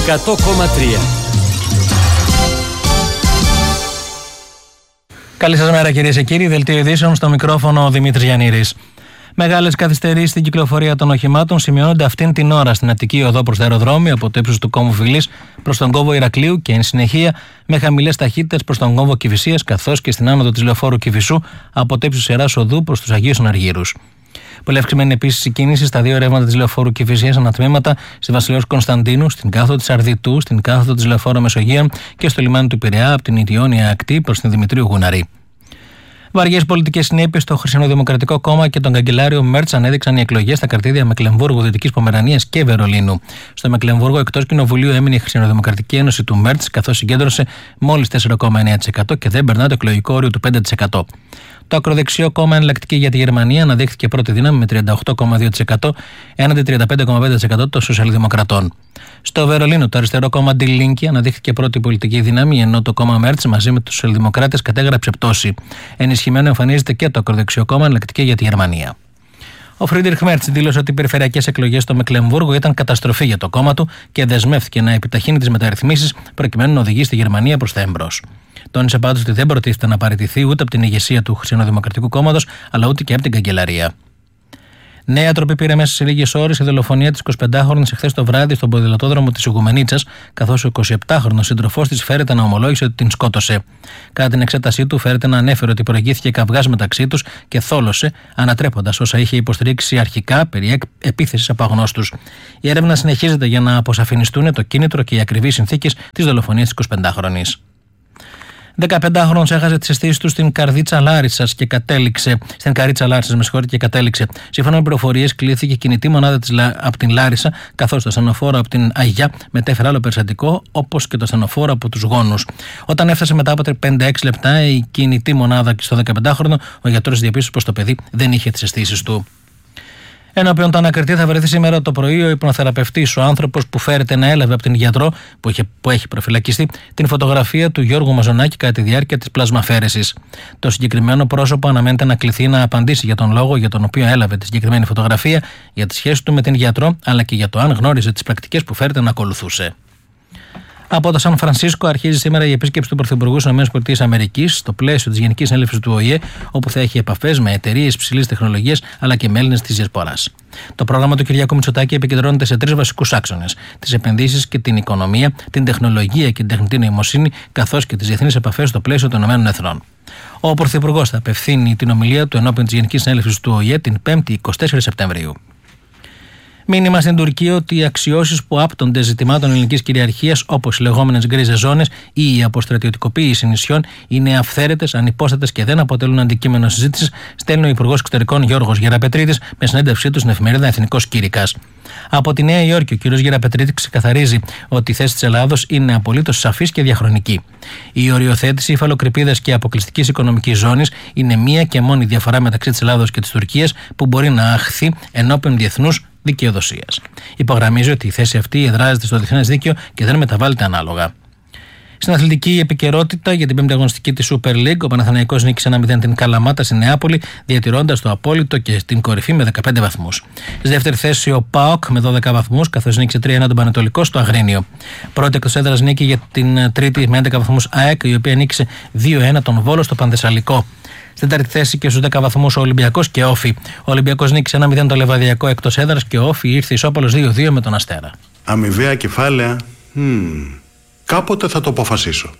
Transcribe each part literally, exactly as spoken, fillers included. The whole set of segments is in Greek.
εκατό κόμμα τρία. Καλή σας μέρα κυρίες και κύριοι, δελτίο ειδήσεων, στο μικρόφωνο ο Δημήτρης Γιαννήρης. Μεγάλες καθυστερήσεις στην κυκλοφορία των οχημάτων σημειώνονται αυτήν την ώρα στην Αττική οδό προς το αεροδρόμιο από το ύψος του κόμβου Φιλής προς τον κόμβο Ηρακλείου και εν συνεχεία με χαμηλές ταχύτητες προς τον κόμβο Κηφισίας, καθώς και στην άνοδο της λεωφόρου Κηφισού από το ύψος Ιεράς Οδού προς τους Αγίους Αργύρους. Πολύ αυξημένη επίσης η κίνηση στα δύο ρεύματα της λεωφόρου Κηφισίας ανατμήματα στη Βασιλέως Κωνσταντίνου, στην κάθοδο της Αρδιτού, στην κάθοδο της λεωφόρου Μεσογείων και στο λιμάνι του Πειραιά από την Ιτιώνια ακτή προς την Δημητρίου Γουναρή. Βαριές πολιτικές συνέπειες στο Χριστιανοδημοκρατικό Κόμμα και τον καγκελάριο Μέρτς ανέδειξαν οι εκλογές στα κρατήδια Μεκλεμβούργου, Δυτικής Πομερανίας και Βερολίνου. Στο Μεκλεμβούργο, εκτός κοινοβουλίου, έμεινε η Χριστιανοδημοκρατική Ένωση του Μέρτς, καθώς συγκέντρωσε μόλις τέσσερα κόμμα εννέα τοις εκατό και δεν περνά το εκλογικό όριο του πέντε τοις εκατό. Το ακροδεξιό κόμμα Εναλλακτική για τη Γερμανία αναδείχθηκε πρώτη δύναμη με τριάντα οκτώ κόμμα δύο τοις εκατό έναντι τριάντα πέντε κόμμα πέντε τοις εκατό των Σοσιαλδημοκρατών. Στο Βερολίνο, το αριστερό κόμμα Die Linke αναδείχθηκε πρώτη πολιτική δύναμη, ενώ το κόμμα Μέρτς μαζί με τους Σοσιαλδημοκράτες κατέγραψε πτώση. Ενισχυμένο εμφανίζεται και το ακροδεξιό κόμμα Εναλλακτική για τη Γερμανία. Ο Φρίντριχ Μέρτς δήλωσε ότι οι περιφερειακές εκλογές στο Μεκλεμβούργο ήταν καταστροφή για το κόμμα του και δεσμεύτηκε να επιταχύνει τις μεταρρυθμίσεις προκειμένου να οδηγήσει τη Γερμανία προς τα εμπρός. Τόνισε πάντως ότι δεν προτίθεται να παραιτηθεί ούτε από την ηγεσία του Χριστιανοδημοκρατικού Κόμματος, αλλά ούτε και από την καγκελαρία. Νέα τροπή πήρε μέσα σε λίγες ώρες η δολοφονία της εικοσιπεντάχρονης εχθές το βράδυ στον ποδηλατόδρομο της Ουγουμενίτσας, καθώς ο εικοσιεπτάχρονος σύντροφός της φέρεται να ομολόγησε ότι την σκότωσε. Κατά την εξέτασή του, φέρεται να ανέφερε ότι προηγήθηκε καυγάς μεταξύ τους και θόλωσε, ανατρέποντας όσα είχε υποστηρίξει αρχικά περί επίθεσης από αγνώστους. Η έρευνα συνεχίζεται για να αποσαφινιστούν το κίνητρο και οι ακριβείς συνθήκες της δολοφονίας της εικοσιπεντάχρονης. δεκαπεντάχρονος έχασε τις αισθήσεις του στην Καρδίτσα Λάρισσας και κατέληξε. Στην Καρίτσα Λάρισσας, με συγχωρείτε, και κατέληξε. Σύμφωνα με πληροφορίες, κλήθηκε κινητή μονάδα της, από την Λάρισσα, καθώς το ασθενοφόρο από την Αγιά μετέφερε άλλο περιστατικό, όπως και το ασθενοφόρο από τους γόνους. Όταν έφτασε μετά από πενήντα έξι λεπτά η κινητή μονάδα στο δεκαπεντάχρονο, ο γιατρός διαπίστωσε πως το παιδί δεν είχε τις αισθήσεις του. Ενώπιον του ανακριτή θα βρεθεί σήμερα το πρωί ο υπνοθεραπευτής, ο άνθρωπος που φέρεται να έλαβε από την γιατρό που, είχε, που έχει προφυλακιστεί την φωτογραφία του Γιώργου Μαζονάκη κατά τη διάρκεια της πλασμαφέρεσης. Το συγκεκριμένο πρόσωπο αναμένεται να κληθεί να απαντήσει για τον λόγο για τον οποίο έλαβε τη συγκεκριμένη φωτογραφία, για τη σχέση του με την γιατρό, αλλά και για το αν γνώριζε τις πρακτικές που φέρεται να ακολουθούσε. Από το Σαν Φρανσίσκο αρχίζει σήμερα η επίσκεψη του Πρωθυπουργού στις ΗΠΑ στο πλαίσιο της Γενικής Συνέλευσης του Ο Η Ε, όπου θα έχει επαφές με εταιρείες υψηλής τεχνολογίας αλλά και με Έλληνες της διασποράς. Το πρόγραμμα του Κυριάκου Μητσοτάκη επικεντρώνεται σε τρεις βασικούς άξονες: τις επενδύσεις και την οικονομία, την τεχνολογία και την τεχνητή νοημοσύνη, καθώς και τις διεθνείς επαφές στο πλαίσιο των ΗΠΑ. Ο Πρωθυπουργός θα απευθύνει την ομιλία του ενώπιον της Γενικής Συνέλευσης του Ο Η Ε την πέμπτη εικοστή τέταρτη Σεπτεμβρίου. Μήνυμα στην Τουρκία ότι οι αξιώσεις που άπτονται ζητημάτων ελληνικής κυριαρχίας, όπως οι λεγόμενες γκρίζες ζώνες ή η αποστρατιωτικοποίηση νησιών, είναι αυθαίρετες, ανυπόστατες και δεν αποτελούν αντικείμενο συζήτησης, στέλνει ο Υπουργός Εξωτερικών Γιώργος Γεραπετρίτης με συνέντευξή του στην εφημερίδα Εθνικός Κήρυκας. Από τη Νέα Υόρκη, ο κ. Γεραπετρίτης ξεκαθαρίζει ότι η θέση της Ελλάδος είναι απολύτως σαφής και διαχρονική. Η οριοθέτηση υφαλοκρηπίδας και αποκλειστικής οικονομικής ζώνης είναι μία και μόνη διαφορά μεταξύ της Ελλάδος και της Τουρκίας που μπορεί να αχθεί ενώπιον διεθνούς δικαιοδοσίας. Υπογραμμίζει ότι η θέση αυτή εδράζεται στο διεθνές δίκαιο και δεν μεταβάλλεται ανάλογα. Στην αθλητική επικαιρότητα για την πέμπτη αγωνιστική της Super League, ο Παναθηναϊκός νίκησε ένα μηδέν την Καλαμάτα στη Νεάπολη, διατηρώντας το απόλυτο και στην κορυφή με δεκαπέντε βαθμούς. Στη δεύτερη θέση ο ΠΑΟΚ με δώδεκα βαθμούς, καθώς νίκησε τρία ένα τον Πανετολικό στο Αγρίνιο. Πρώτη εκτός έδρας νίκη για την τρίτη με έντεκα βαθμούς ΑΕΚ, η οποία νίκησε δύο ένα τον Βόλο στο Πανθεσσαλικό. Στην τέταρτη θέση και στους δέκα βαθμούς ο Ολυμπιακός και Όφη. Ο Ολυμπιακός νίκησε ένα μηδέν το Λεβαδιακό εκτός έδρας και ο Όφη ήρθε ισόπαλος δύο δύο με τον Αστέρα. Αμοιβαία κεφάλαια. Hmm. Κάποτε θα το αποφασίσω.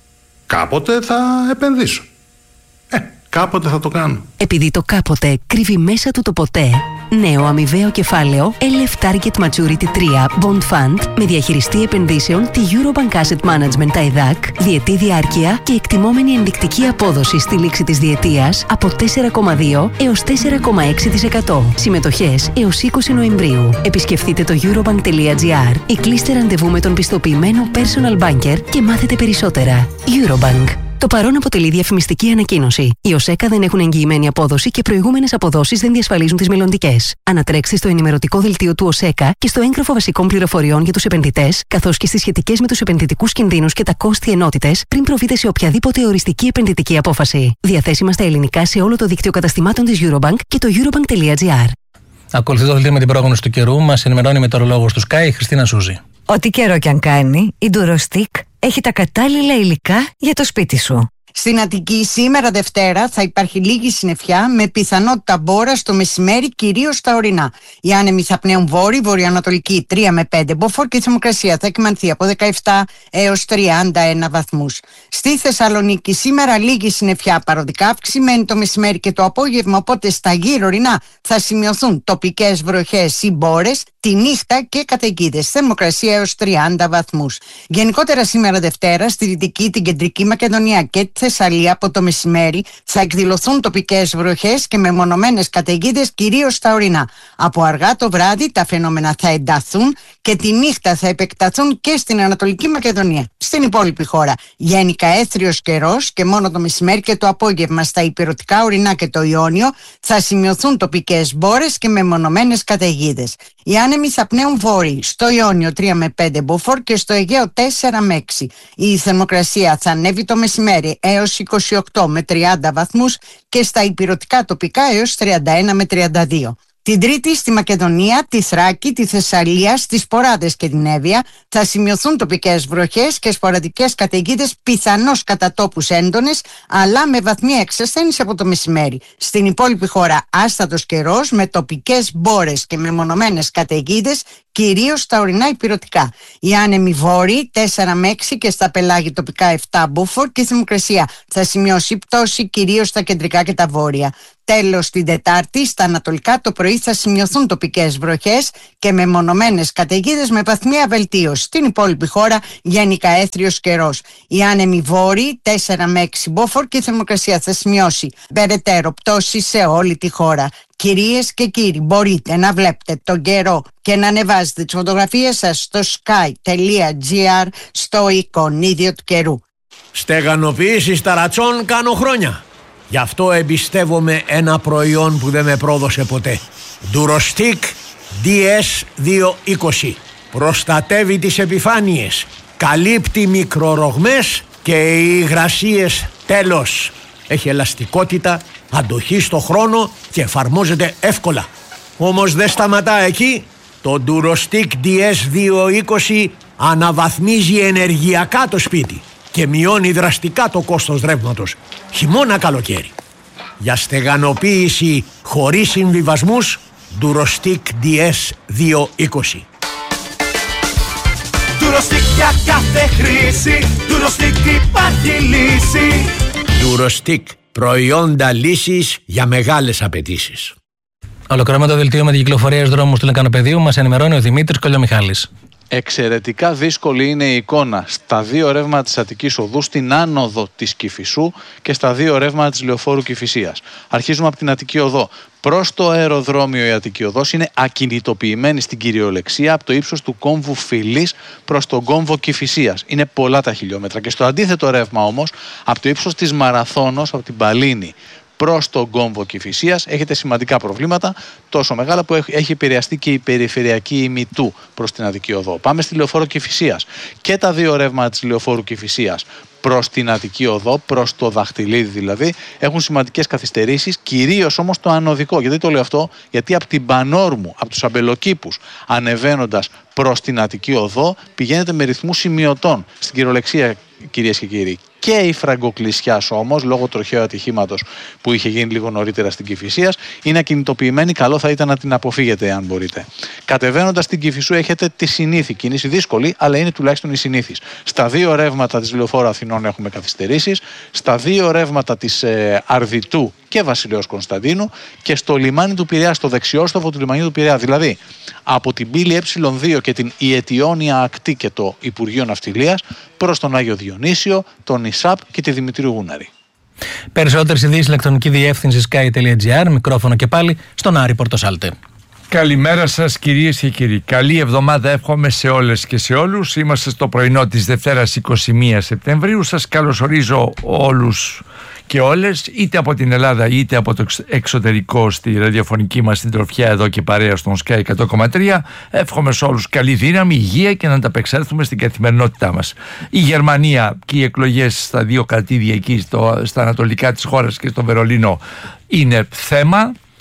Κάποτε θα επενδύσω. Ε, κάποτε θα το κάνω. Επειδή το κάποτε κρύβει μέσα του το ποτέ, νέο αμοιβαίο κεφάλαιο ελ εφ Target Maturity τρία Bond Fund με διαχειριστή επενδύσεων τη Eurobank Asset Management τα ΕΔΑΚ, διετή διάρκεια και εκτιμόμενη ενδεικτική απόδοση στη λήξη της διετίας από τέσσερα κόμμα δύο έως τέσσερα κόμμα έξι τοις εκατό. Συμμετοχές έως είκοσι Νοεμβρίου. Επισκεφτείτε το eurobank τελεία gr ή κλείστε ραντεβού με τον πιστοποιημένο personal banker και μάθετε περισσότερα. Eurobank. Το παρόν αποτελεί διαφημιστική ανακοίνωση. Οι ΟΣΕΚΑ δεν έχουν εγγυημένη απόδοση και προηγούμενες αποδόσεις δεν διασφαλίζουν τις μελλοντικές. Ανατρέξτε στο ενημερωτικό δελτίο του ΟΣΕΚΑ και στο έγγραφο βασικών πληροφοριών για τους επενδυτές, καθώς και στις σχετικές με τους επενδυτικούς κινδύνους και τα κόστη ενότητες, πριν προβείτε σε οποιαδήποτε οριστική επενδυτική απόφαση. Διαθέσιμα στα ελληνικά σε όλο το δίκτυο καταστημάτων της Eurobank και το eurobank τελεία gr. Ακολουθεί το δελτίο με την πρόγνωση του καιρού. Μας ενημερώνει η μετεωρολόγος του Sky, η Χριστίνα Σούζη. Ό,τι καιρό κι αν κάνει, η Durostick έχει τα κατάλληλα υλικά για το σπίτι σου. Στην Αττική σήμερα Δευτέρα θα υπάρχει λίγη συννεφιά με πιθανότητα μπόρας το μεσημέρι, κυρίως στα ορεινά. Οι άνεμοι θα πνέουν βόρειοι, βορειοανατολική τρία με πέντε μποφόρ και η θερμοκρασία θα εκμανθεί από δεκαεπτά έως τριάντα ένα βαθμούς. Στη Θεσσαλονίκη σήμερα λίγη συννεφιά, παροδικά αυξημένη το μεσημέρι και το απόγευμα, οπότε στα γύρω ορεινά θα σημειωθούν τοπικές βροχές ή μπόρες τη νύχτα και καταιγίδες. Θερμοκρασία έως τριάντα βαθμούς. Γενικότερα σήμερα Δευτέρα στη Δυτική, την Κεντρική Μακεδονία και τη Θεσσαλία από το μεσημέρι θα εκδηλωθούν τοπικές βροχές και μεμονωμένες καταιγίδες, κυρίως στα ορεινά. Από αργά το βράδυ τα φαινόμενα θα ενταθούν και τη νύχτα θα επεκταθούν και στην Ανατολική Μακεδονία. Στην υπόλοιπη χώρα γενικά έθριος καιρός και μόνο το μεσημέρι και το απόγευμα στα ηπειρωτικά ορεινά και το Ιόνιο θα σημειωθούν τοπικές μπόρες και μεμονωμένες καταιγίδες. Οι άνεμοι θα πνέουν βόρειοι, στο Ιόνιο τρία με πέντε μποφόρ και στο Αιγαίο τέσσερα με έξι. Η θερμοκρασία θα ανέβει το μεσημέρι έως είκοσι οκτώ με τριάντα βαθμούς και στα ηπειρωτικά τοπικά έως τριάντα ένα με τριάντα δύο. Την Τρίτη στη Μακεδονία, τη Θράκη, τη Θεσσαλία, στις Ποράδες και την Εύβοια θα σημειωθούν τοπικές βροχές και σποραδικές καταιγίδες, πιθανώς κατά τόπους έντονες, αλλά με βαθμία εξασθένηση από το μεσημέρι. Στην υπόλοιπη χώρα άστατος καιρός με τοπικές μπόρες και μεμονωμένες καταιγίδες, κυρίως στα ορεινά ηπειρωτικά. Οι άνεμοι βόρειοι τέσσερα με έξι και στα πελάγη τοπικά επτά μποφόρ και η θερμοκρασία θα σημειώσει πτώση κυρίως στα κεντρικά και τα βόρεια. Τέλος, την Τετάρτη στα ανατολικά το πρωί θα σημειωθούν τοπικές βροχές και μεμονωμένες καταιγίδες με βαθμία βελτίωση. Στην υπόλοιπη χώρα γενικά έθριος καιρός. Οι άνεμοι βόρειοι τέσσερα με έξι μποφόρ και η θερμοκρασία θα σημειώσει περαιτέρω πτώση σε όλη τη χώρα. Κυρίες και κύριοι, μπορείτε να βλέπετε τον καιρό και να ανεβάζετε τις φωτογραφίες σας στο sky.gr στο εικονίδιο του καιρού. Στεγανοποίηση ταρατσών κάνω χρόνια. Γι' αυτό εμπιστεύομαι ένα προϊόν που δεν με πρόδωσε ποτέ. Durostick ντι ες διακόσια είκοσι. Προστατεύει τις επιφάνειες, καλύπτει μικρορογμές και οι υγρασίες τέλος. Έχει ελαστικότητα, αντοχή στο χρόνο και εφαρμόζεται εύκολα. Όμως δεν σταματά εκεί. Το Durostick ντι ες διακόσια είκοσι αναβαθμίζει ενεργειακά το σπίτι και μειώνει δραστικά το κόστος ρεύματος, χειμώνα καλοκαίρι. Για στεγανοποίηση χωρίς συμβιβασμούς, Durostick ντι ες διακόσια είκοσι. Durostick για κάθε χρήση, Durostick υπάρχει λύση. Durostick, προϊόντα λύσης για μεγάλες απαιτήσεις. Ολοκληρωμένο το δελτίο με την κυκλοφορία στους δρόμους του Λεκανοπεδίου μας ενημερώνει ο Δημήτρης Κολιομιχάλης. Εξαιρετικά δύσκολη είναι η εικόνα στα δύο ρεύματα της Αττικής Οδού, στην άνοδο της Κηφισού και στα δύο ρεύματα της Λεωφόρου Κηφισίας. Αρχίζουμε από την Αττική Οδό. Προς το αεροδρόμιο η Αττική Οδός είναι ακινητοποιημένη στην κυριολεξία από το ύψος του κόμβου Φιλής προς τον κόμβο Κηφισίας. Είναι πολλά τα χιλιόμετρα. Και στο αντίθετο ρεύμα όμως, από το ύψος της Μαραθώνος, από την Παλίνη προς τον κόμβο Κηφισίας, έχετε σημαντικά προβλήματα, τόσο μεγάλα που έχει επηρεαστεί και η περιφερειακή ημιτού προς την Αττική Οδό. Πάμε στη Λεωφόρο Κηφισίας. Και τα δύο ρεύματα της Λεωφόρου Κηφισίας προς την Αττική Οδό, προς το Δαχτυλίδι δηλαδή, έχουν σημαντικές καθυστερήσεις, κυρίως όμως το ανωδικό. Γιατί το λέω αυτό? Γιατί από την Πανόρμου, από τους Αμπελοκήπους, ανεβαίνοντας προς την Αττική Οδό, πηγαίνετε με ρυθμούς σημειωτών στην κυριολεξία, κυρίες και κύριοι. Και η Φραγκοκλησιάς όμως, λόγω τροχαίου ατυχήματος που είχε γίνει λίγο νωρίτερα στην Κηφισίας, είναι ακινητοποιημένη. Καλό θα ήταν να την αποφύγετε, αν μπορείτε. Κατεβαίνοντας στην Κηφισού, έχετε τη συνήθη κίνηση, δύσκολη, αλλά είναι τουλάχιστον η συνήθης. Στα δύο ρεύματα της Λεωφόρου Αθηνών έχουμε καθυστερήσεις. Στα δύο ρεύματα της ε, Αρδιτού και Βασιλέως Κωνσταντίνου και στο λιμάνι του Πειραιά, στο δεξιόστροφο του λιμανιού του Πειραιά. Δηλαδή, από την πύλη ε δύο και την Ιετιόνια Ακτή και το Υπουργείο Ναυτιλίας προς τον Άγιο Διονύσιο, τον ΙΣΑΠ και τη Δημητρίου Γούναρη. Περισσότερες ειδήσεις ηλεκτρονική διεύθυνση sky.gr, μικρόφωνο και πάλι στον Άρη Πορτοσάλτε. Καλημέρα σας κυρίες και κύριοι. Καλή εβδομάδα εύχομαι σε όλες και σε όλους. Είμαστε στο πρωινό της Δευτέρας είκοσι μία Σεπτεμβρίου. Σας καλωσορίζω όλους και όλες, είτε από την Ελλάδα είτε από το εξωτερικό, στη ραδιοφωνική μας συντροφιά εδώ και παρέα στον Sky εκατό κόμμα τρία. Εύχομαι σε όλους καλή δύναμη, υγεία και να ανταπεξέλθουμε στην καθημερινότητά μας. Η Γερμανία και οι εκλογές στα δύο κρατήδια εκεί στο, στα ανατολικά της χώρας και στο Βερολίνο είναι θέμα.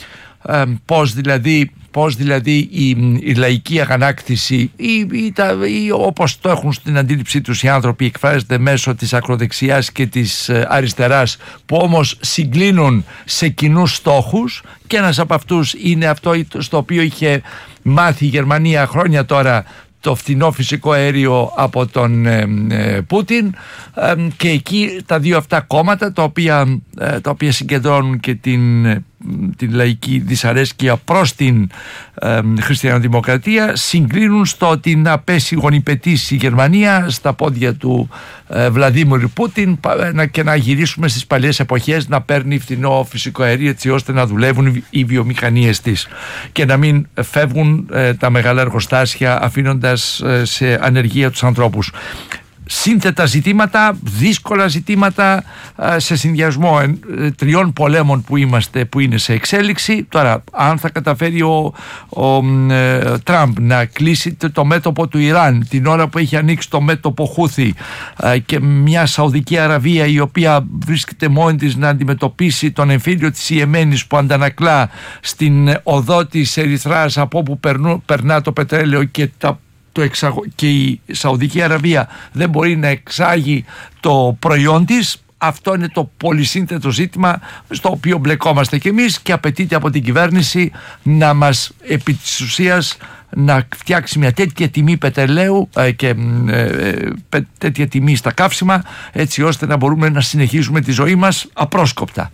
ε, πώς δηλαδή, πώς δηλαδή η, η λαϊκή αγανάκτηση ή, ή, τα, ή όπως το έχουν στην αντίληψή τους οι άνθρωποι εκφράζεται μέσω της ακροδεξιάς και της αριστεράς, που όμως συγκλίνουν σε κοινούς στόχους, και ένας από αυτούς είναι αυτό στο οποίο είχε μάθει η Γερμανία χρόνια τώρα, το φθηνό φυσικό αέριο από τον ε, ε, Πούτιν, ε, και εκεί τα δύο αυτά κόμματα τα οποία, ε, τα οποία συγκεντρώνουν και την, ε, την λαϊκή δυσαρέσκεια προς την ε, χριστιανοδημοκρατία συγκλίνουν στο ότι να πέσει γονιπετής η Γερμανία στα πόδια του ε, Βλαντίμιρ Πούτιν και να γυρίσουμε στις παλιές εποχές, να παίρνει φθηνό φυσικό αέριο έτσι ώστε να δουλεύουν οι βιομηχανίες της και να μην φεύγουν ε, τα μεγάλα εργοστάσια αφήνοντας ε, σε ανεργία τους ανθρώπους. Σύνθετα ζητήματα, δύσκολα ζητήματα σε συνδυασμό τριών πολέμων που είμαστε, που είναι σε εξέλιξη. Τώρα, αν θα καταφέρει ο, ο ε, Τραμπ να κλείσει το, το μέτωπο του Ιράν την ώρα που έχει ανοίξει το μέτωπο Χούθη ε, και μια Σαουδική Αραβία η οποία βρίσκεται μόνη της να αντιμετωπίσει τον εμφύλιο της Ιεμένης που αντανακλά στην οδό της Ερυθράς από όπου περνού, περνά το πετρέλαιο και τα Το εξαγω... και η Σαουδική Αραβία δεν μπορεί να εξάγει το προϊόν της. Αυτό είναι το πολυσύνθετο ζήτημα στο οποίο μπλεκόμαστε κι εμείς και απαιτείται από την κυβέρνηση να μας επί της ουσίας να φτιάξει μια τέτοια τιμή πετρελαίου ε, και ε, ε, τέτοια τιμή στα καύσιμα έτσι ώστε να μπορούμε να συνεχίσουμε τη ζωή μας απρόσκοπτα.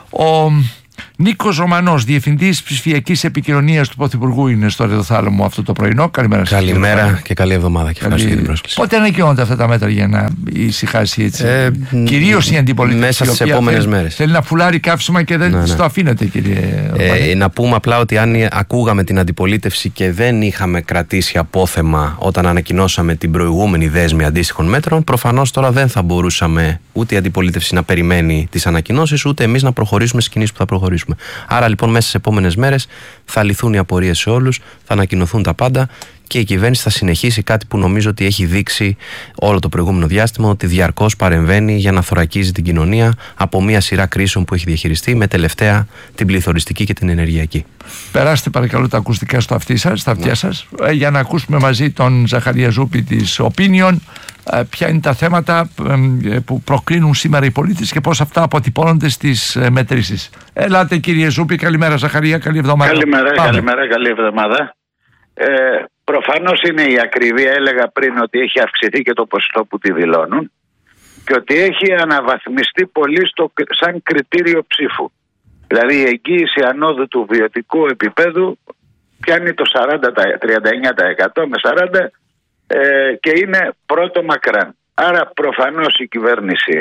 Ο Νίκος Ρωμανός, Διευθυντής Ψηφιακής Επικοινωνίας του Πρωθυπουργού, είναι στο Ρεδοθάλαμο αυτό το πρωινό. Καλημέρα σας. Καλημέρα και, και καλή εβδομάδα και ευχαριστώ για την πρόσκληση. Πότε ανακοινώνονται αυτά τα μέτρα για να ησυχάσει έτσι? Ε, Κυρίως η αντιπολίτευση. Μέσα στις επόμενες μέρες. Θέλει να φουλάρει καύσιμα και δεν ναι, ναι. το αφήνεται, κύριε ε, Να πούμε απλά ότι αν ακούγαμε την αντιπολίτευση και δεν είχαμε κρατήσει απόθεμα όταν ανακοινώσαμε την προηγούμενη δέσμη αντίστοιχων μέτρων, προφανώς τώρα δεν θα μπορούσαμε ούτε η αντιπολίτευση να περιμένει τις ανακοινώσεις, ούτε εμείς να προχωρήσουμε στις κινήσεις που θα προχωρήσουμε. Άρα λοιπόν μέσα στις επόμενες μέρες θα λυθούν οι απορίες σε όλους, θα ανακοινωθούν τα πάντα και η κυβέρνηση θα συνεχίσει κάτι που νομίζω ότι έχει δείξει όλο το προηγούμενο διάστημα, ότι διαρκώς παρεμβαίνει για να θωρακίζει την κοινωνία από μια σειρά κρίσεων που έχει διαχειριστεί, με τελευταία την πληθωριστική και την ενεργειακή. Περάστε παρακαλώ τα ακουστικά στο αυτί σας, στα αυτιά σας, για να ακούσουμε μαζί τον Ζαχαρία Ζούπη της Opinion ποια είναι τα θέματα που προκρίνουν σήμερα οι πολίτες και πώς αυτά αποτυπώνονται στις μετρήσεις. Ελάτε κύριε Ζούπη, καλημέρα Ζαχαρία, καλή εβδομάδα. Καλημέρα, Πάμε. καλημέρα, καλή εβδομάδα. Ε, προφανώς είναι η ακρίβεια, έλεγα πριν ότι έχει αυξηθεί και το ποσοστό που τη δηλώνουν και ότι έχει αναβαθμιστεί πολύ στο, σαν κριτήριο ψήφου. Δηλαδή η εγγύηση ανόδου του βιωτικού επίπεδου πιάνει το σαράντα, τριάντα εννέα τοις εκατό με σαράντα τοις εκατό ε, και είναι πρώτο μακράν. Άρα προφανώς η κυβέρνηση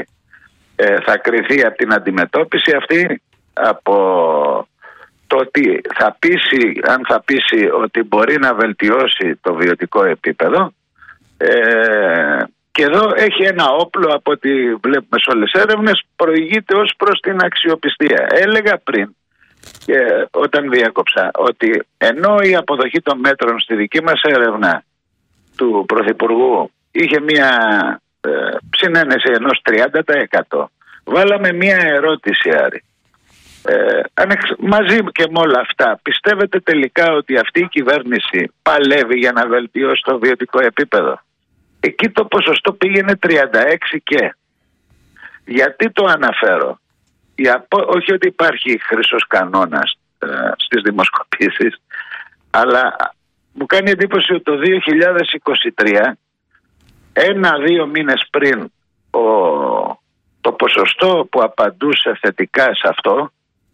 ε, θα κριθεί από την αντιμετώπιση αυτή, από το ότι θα πείσει, αν θα πείσει ότι μπορεί να βελτιώσει το βιωτικό επίπεδο ε, και εδώ έχει ένα όπλο από ό,τι βλέπουμε σε όλες τις έρευνες, προηγείται ως προς την αξιοπιστία. Έλεγα πριν και όταν διάκοψα ότι ενώ η αποδοχή των μέτρων στη δική μας έρευνα του Πρωθυπουργού είχε μια ε, συνένεση ενός τριάντα τοις εκατό, βάλαμε μια ερώτηση, Άρη. Ε, μαζί και με όλα αυτά, πιστεύετε τελικά ότι αυτή η κυβέρνηση παλεύει για να βελτιώσει το βιωτικό επίπεδο? Εκεί το ποσοστό πήγαινε τριάντα έξι και. Γιατί το αναφέρω? Απο... Όχι ότι υπάρχει χρυσός κανόνας ε, στις δημοσκοπήσεις, αλλά μου κάνει εντύπωση ότι το δύο χιλιάδες είκοσι τρία, ένα-δύο μήνες πριν, ο... το ποσοστό που απαντούσε θετικά σε αυτό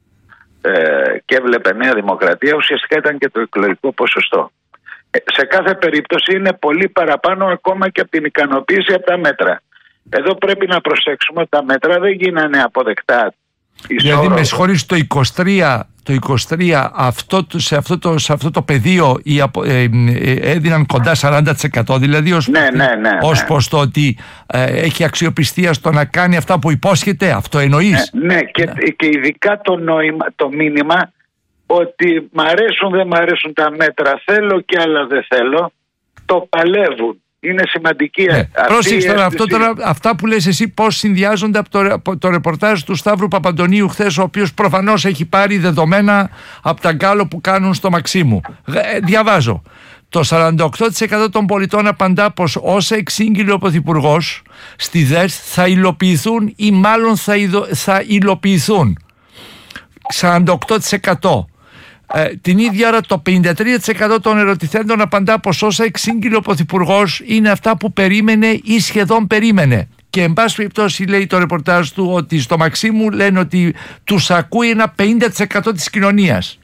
ε, και έβλεπε Νέα Δημοκρατία ουσιαστικά ήταν και το εκλογικό ποσοστό. Ε, σε κάθε περίπτωση είναι πολύ παραπάνω ακόμα και από την ικανοποίηση από τα μέτρα. Εδώ πρέπει να προσέξουμε ότι τα μέτρα δεν γίνανε αποδεκτά. Δηλαδή με συγχωρείς, το είκοσι τρία, το είκοσι τρία αυτό, σε, αυτό το, σε αυτό το πεδίο οι, ε, ε, έδιναν κοντά σαράντα τοις εκατό, δηλαδή ως, ναι, ναι, ναι, ναι. ως προς το ότι ε, έχει αξιοπιστία στο να κάνει αυτά που υπόσχεται. Αυτό εννοείς? Ναι, ναι, και, ναι. και ειδικά το, νόημα, το μήνυμα ότι μ' αρέσουν δεν μ' αρέσουν τα μέτρα, θέλω και άλλα δεν θέλω, το παλεύουν. είναι σημαντική. Ναι. Αυτή Πρόσεξε τώρα, αίσθηση... αυτό τώρα, αυτά που λες εσύ πώς συνδυάζονται από το, από το ρεπορτάζ του Σταύρου Παπαντονίου χθες, ο οποίος προφανώς έχει πάρει δεδομένα από τα γκάλο που κάνουν στο Μαξίμου. Ε, διαβάζω. Το σαράντα οκτώ τοις εκατό των πολιτών απαντά πως όσα εξήγηλε ο Πρωθυπουργός στη ΔΕΣ θα υλοποιηθούν ή μάλλον θα, ειδο, θα υλοποιηθούν. σαράντα οκτώ τοις εκατό. Ε, την ίδια ώρα το πενήντα τρία τοις εκατό των ερωτηθέντων απαντά πως όσα εξήγηλε ο Πρωθυπουργός είναι αυτά που περίμενε ή σχεδόν περίμενε. Και εν πάση περιπτώσει λέει το ρεπορτάζ του ότι στο Μαξίμου λένε ότι τους ακούει ένα πενήντα τοις εκατό της κοινωνίας.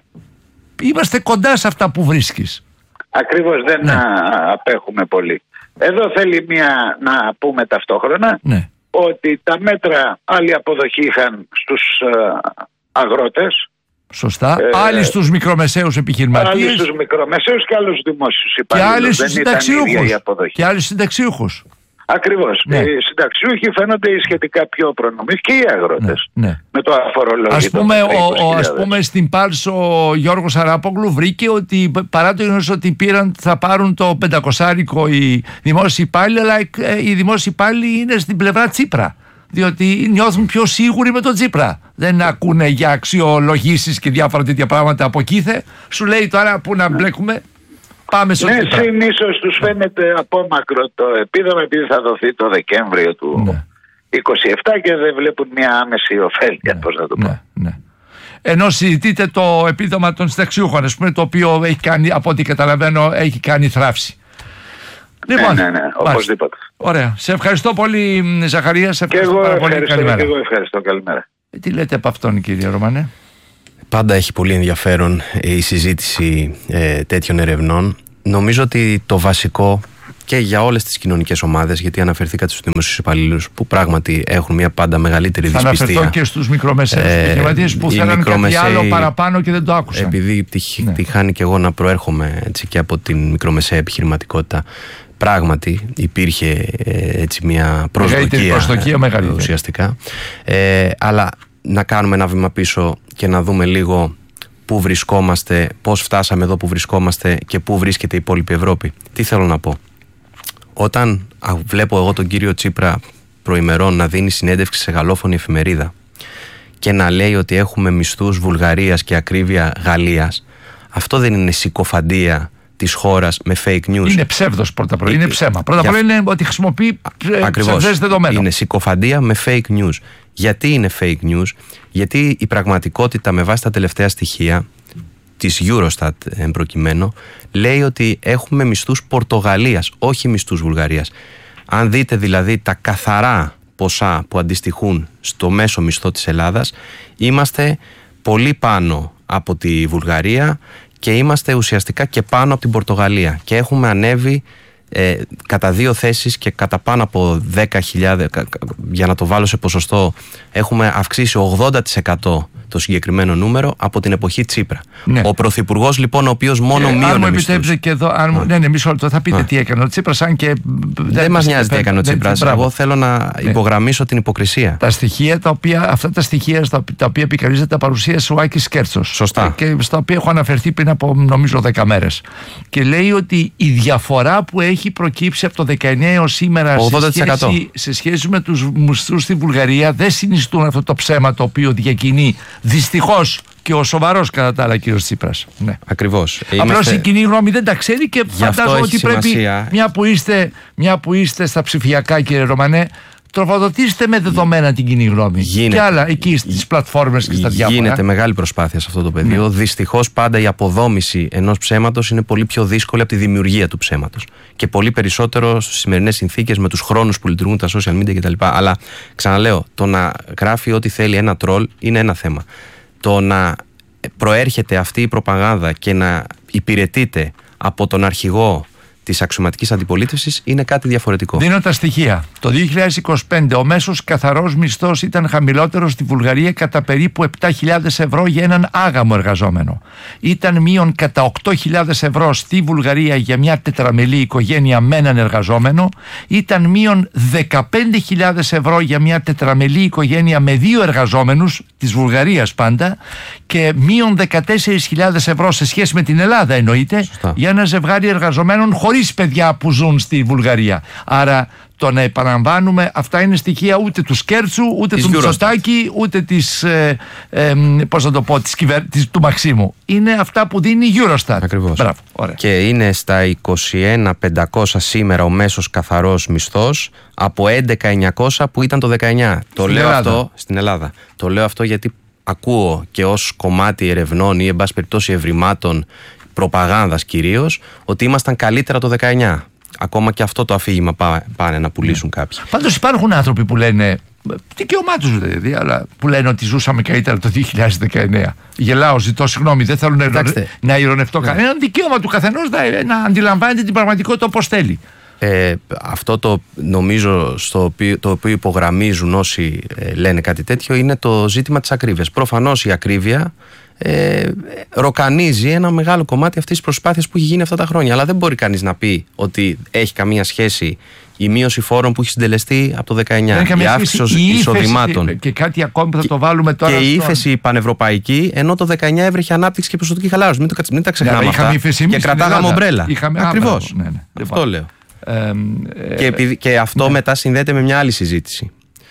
Είμαστε κοντά σε αυτά που βρίσκεις. Ακριβώς, δεν ναι. απέχουμε πολύ. Εδώ θέλει μια να πούμε ταυτόχρονα ναι. ότι τα μέτρα άλλη αποδοχή είχαν στους αγρότες. Σωστά. Ε, άλλοι στους μικρομεσαίους επιχειρηματίες. Άλλοι στους μικρομεσαίους και άλλους δημόσιους υπαλλήλους. Και άλλοι στους συνταξιούχους. Και άλλοι συνταξιούχους. Ακριβώς. Ναι. Οι συνταξιούχοι φαίνονται σχετικά πιο προνομείς και οι αγρότες. Ναι, ναι. Με το αφορολόγητο. Ας πούμε, ο, ο, ας πούμε στην Πάλς ο Γιώργος Αράπογλου βρήκε ότι παρά το γεγονός ότι πήραν, θα πάρουν το πεντακοσάρικο οι δημόσιοι υπάλληλοι, αλλά οι δημόσιοι υπάλληλοι είναι στην πλευρά Τσίπρα. Διότι νιώθουν πιο σίγουροι με τον Τσίπρα. Δεν ακούνε για αξιολογήσεις και διάφορα τέτοια πράγματα από κήθε. Σου λέει τώρα που να μπλέκουμε. Πάμε στο ναι, Τσίπρα. συν ίσως τους φαίνεται απόμακρο το επίδομα επειδή θα δοθεί το Δεκέμβριο του ναι. είκοσι επτά και δεν βλέπουν μια άμεση ωφέλεια, ναι, πώς να το πω. Ναι, ναι. Ενώ συζητείτε το επίδομα των συνταξιούχων, ας πούμε, το οποίο έχει κάνει, από ό,τι καταλαβαίνω, έχει κάνει θράψη. Λοιπόν, ναι, ναι, ναι, οπωσδήποτε. Ωραία. Σε ευχαριστώ πολύ, Ζαχαρία. Σε ευχαριστώ και εγώ πάρα πολύ. Ευχαριστώ, Καλημέρα. και εγώ ευχαριστώ. Καλημέρα. Ε, τι λέτε από αυτόν, κύριε Ρωμανέ? Πάντα έχει πολύ ενδιαφέρον η συζήτηση ε, τέτοιων ερευνών. Νομίζω ότι το βασικό και για όλες τις κοινωνικές ομάδες, γιατί αναφερθήκατε στους δημοσίους υπαλλήλους που πράγματι έχουν μια πάντα μεγαλύτερη θα δυσπιστία. Θα αναφερθώ και στους μικρομεσαίους ε, επιχειρηματίες που θέλουν κάτι άλλο παραπάνω και δεν το άκουσαν. Επειδή τυχ, ναι. τυχάνει και εγώ να προέρχομαι έτσι, και από την μικρομεσαία επιχειρηματικότητα, πράγματι υπήρχε ε, έτσι μια προσδοκία, προσδοκία ε, ουσιαστικά. Ε, αλλά να κάνουμε ένα βήμα πίσω και να δούμε λίγο πού βρισκόμαστε, πώς φτάσαμε εδώ που βρισκόμαστε και πού βρίσκεται η υπόλοιπη Ευρώπη. Τι θέλω να πω? Όταν βλέπω εγώ τον κύριο Τσίπρα προημερών να δίνει συνέντευξη σε γαλλόφωνη εφημερίδα και να λέει ότι έχουμε μισθούς Βουλγαρίας και ακρίβεια Γαλλίας, αυτό δεν είναι συκοφαντία της χώρας με fake news? Είναι ψεύδος πρώτα απ' όλα, είναι ψέμα. Πρώτα απ' όλα είναι ότι χρησιμοποιεί ψευδές δεδομένα. Είναι συκοφαντία με fake news. Γιατί είναι fake news? Γιατί η πραγματικότητα με βάση τα τελευταία στοιχεία της Eurostat εν προκειμένου λέει ότι έχουμε μισθούς Πορτογαλίας, όχι μισθούς Βουλγαρίας. Αν δείτε δηλαδή τα καθαρά ποσά που αντιστοιχούν στο μέσο μισθό της Ελλάδας, είμαστε πολύ πάνω από τη Βουλγαρία και είμαστε ουσιαστικά και πάνω από την Πορτογαλία και έχουμε ανέβει ε, κατά δύο θέσεις και κατά πάνω από δέκα χιλιάδες, για να το βάλω σε ποσοστό, έχουμε αυξήσει ογδόντα τοις εκατό το συγκεκριμένο νούμερο από την εποχή Τσίπρα. Ναι. Ο Πρωθυπουργός λοιπόν, ο οποίος μόνο ε, μείωνε αν μου μισθούς. επιτρέπετε και εδώ, αν, ναι, ναι, μισό λεπτό, θα πείτε Α. τι έκανε ο Τσίπρας, αν και δεν, δεν μας νοιάζει τι έκανε ο Τσίπρας. Εγώ θέλω να υπογραμμίσω ναι. την υποκρισία. Τα στοιχεία, τα οποία, αυτά τα στοιχεία στα τα οποία επικαλίζεται τα παρουσίασε ο Άκης Κέρτσος. Σωστά. Και στα οποία έχω αναφερθεί πριν από νομίζω δέκα μέρες. Και λέει ότι η διαφορά που έχει προκύψει από το δεκαεννιά έως σήμερα σε σχέση, σε σχέση με τους μισθούς στη Βουλγαρία δεν συνιστούν αυτό το ψέμα το οποίο διακινεί δυστυχώς και ο σοβαρός κατά τα άλλα κύριος Τσίπρας. Ναι. Ακριβώς. Απλώς Είμαστε... η κοινή γνώμη δεν τα ξέρει και φαντάζομαι ότι πρέπει σημασία. μια που, είστε, μια που είστε στα ψηφιακά, κύριε Ρωμανέ, τροφοδοτήστε με δεδομένα την κοινή γνώμη. Γίνεται. Και άλλα εκεί στις πλατφόρμες και στα διάφορα. Γίνεται μεγάλη προσπάθεια σε αυτό το πεδίο. Ναι. Δυστυχώς πάντα η αποδόμηση ενός ψέματος είναι πολύ πιο δύσκολη από τη δημιουργία του ψέματος. Και πολύ περισσότερο στις σημερινές συνθήκες με τους χρόνους που λειτουργούν τα social media κτλ. Αλλά ξαναλέω, το να γράφει ό,τι θέλει ένα τρόλ είναι ένα θέμα. Το να προέρχεται αυτή η προπαγάνδα και να υπηρετείται από τον αρχηγό της αξιωματικής αντιπολίτευσης είναι κάτι διαφορετικό. Δίνω τα στοιχεία. Το δύο χιλιάδες είκοσι πέντε ο μέσος καθαρός μισθός ήταν χαμηλότερος στη Βουλγαρία κατά περίπου επτά χιλιάδες ευρώ για έναν άγαμο εργαζόμενο. Ήταν μείον κατά οκτώ χιλιάδες ευρώ στη Βουλγαρία για μια τετραμελή οικογένεια με έναν εργαζόμενο. Ήταν μείον δεκαπέντε χιλιάδες ευρώ για μια τετραμελή οικογένεια με δύο εργαζόμενους, της Βουλγαρίας πάντα, και μείον δεκατέσσερις χιλιάδες ευρώ σε σχέση με την Ελλάδα εννοείται, Σωστά. για ένα ζευγάρι εργαζομένων χωρίς χωρίς παιδιά που ζουν στη Βουλγαρία. Άρα το να επαναλαμβάνουμε, αυτά είναι στοιχεία ούτε του Σκέρτσου, ούτε του Μητσοτάκη, ούτε της, ε, ε, πώς να το πω, της κυβερ... της, του Μαξίμου. Είναι αυτά που δίνει η Eurostat. Ακριβώς. Μπράβο, ωραία. Και είναι στα είκοσι ένα χιλιάδες πεντακόσια σήμερα ο μέσος καθαρός μισθός από έντεκα χιλιάδες εννιακόσια που ήταν το δεκαεννιά. Το στην λέω Ελλάδα. αυτό στην Ελλάδα. Το λέω αυτό γιατί ακούω και ως κομμάτι ερευνών ή εν πάση περιπτώσει ευρημάτων προπαγάνδας κυρίως ότι ήμασταν καλύτερα το δεκαεννιά. Ακόμα και αυτό το αφήγημα πά, πάνε να πουλήσουν yeah. κάποιοι. Πάντως υπάρχουν άνθρωποι που λένε, δικαίωμά τους δηλαδή, αλλά που λένε ότι ζούσαμε καλύτερα το δύο χιλιάδες δεκαεννέα. Γελάω, ζητώ συγγνώμη, δεν θέλω να, να ειρωνευτώ yeah. κανέναν. Δικαίωμα του καθενός να, να αντιλαμβάνεται την πραγματικότητα όπως θέλει. Ε, αυτό το νομίζω στο οποίο, το οποίο υπογραμμίζουν όσοι ε, λένε κάτι τέτοιο είναι το ζήτημα της ακρίβειας. Προφανώς η ακρίβεια ε, ροκανίζει ένα μεγάλο κομμάτι αυτής της προσπάθειας που έχει γίνει αυτά τα χρόνια, αλλά δεν μπορεί κανείς να πει ότι έχει καμία σχέση η μείωση φόρων που έχει συντελεστεί από το δεκαεννιά, η αύξηση εισοδημάτων και κάτι ακόμη που θα το βάλουμε τώρα και η στον... ύφεση πανευρωπαϊκή, ενώ το δεκαεννιά έβρεχε ανάπτυξη και ποσοτική χαλάρωση. Μην, το, μην τα ξεχνάμε ναι, αυτά και κρατάγαμε ομπρέλα. Ακριβώς. Ναι, ναι. Αυτό λοιπόν. λέω. Ε, ε, και, επειδή, και αυτό ναι. μετά συνδέεται με μια άλλη συζήτηση.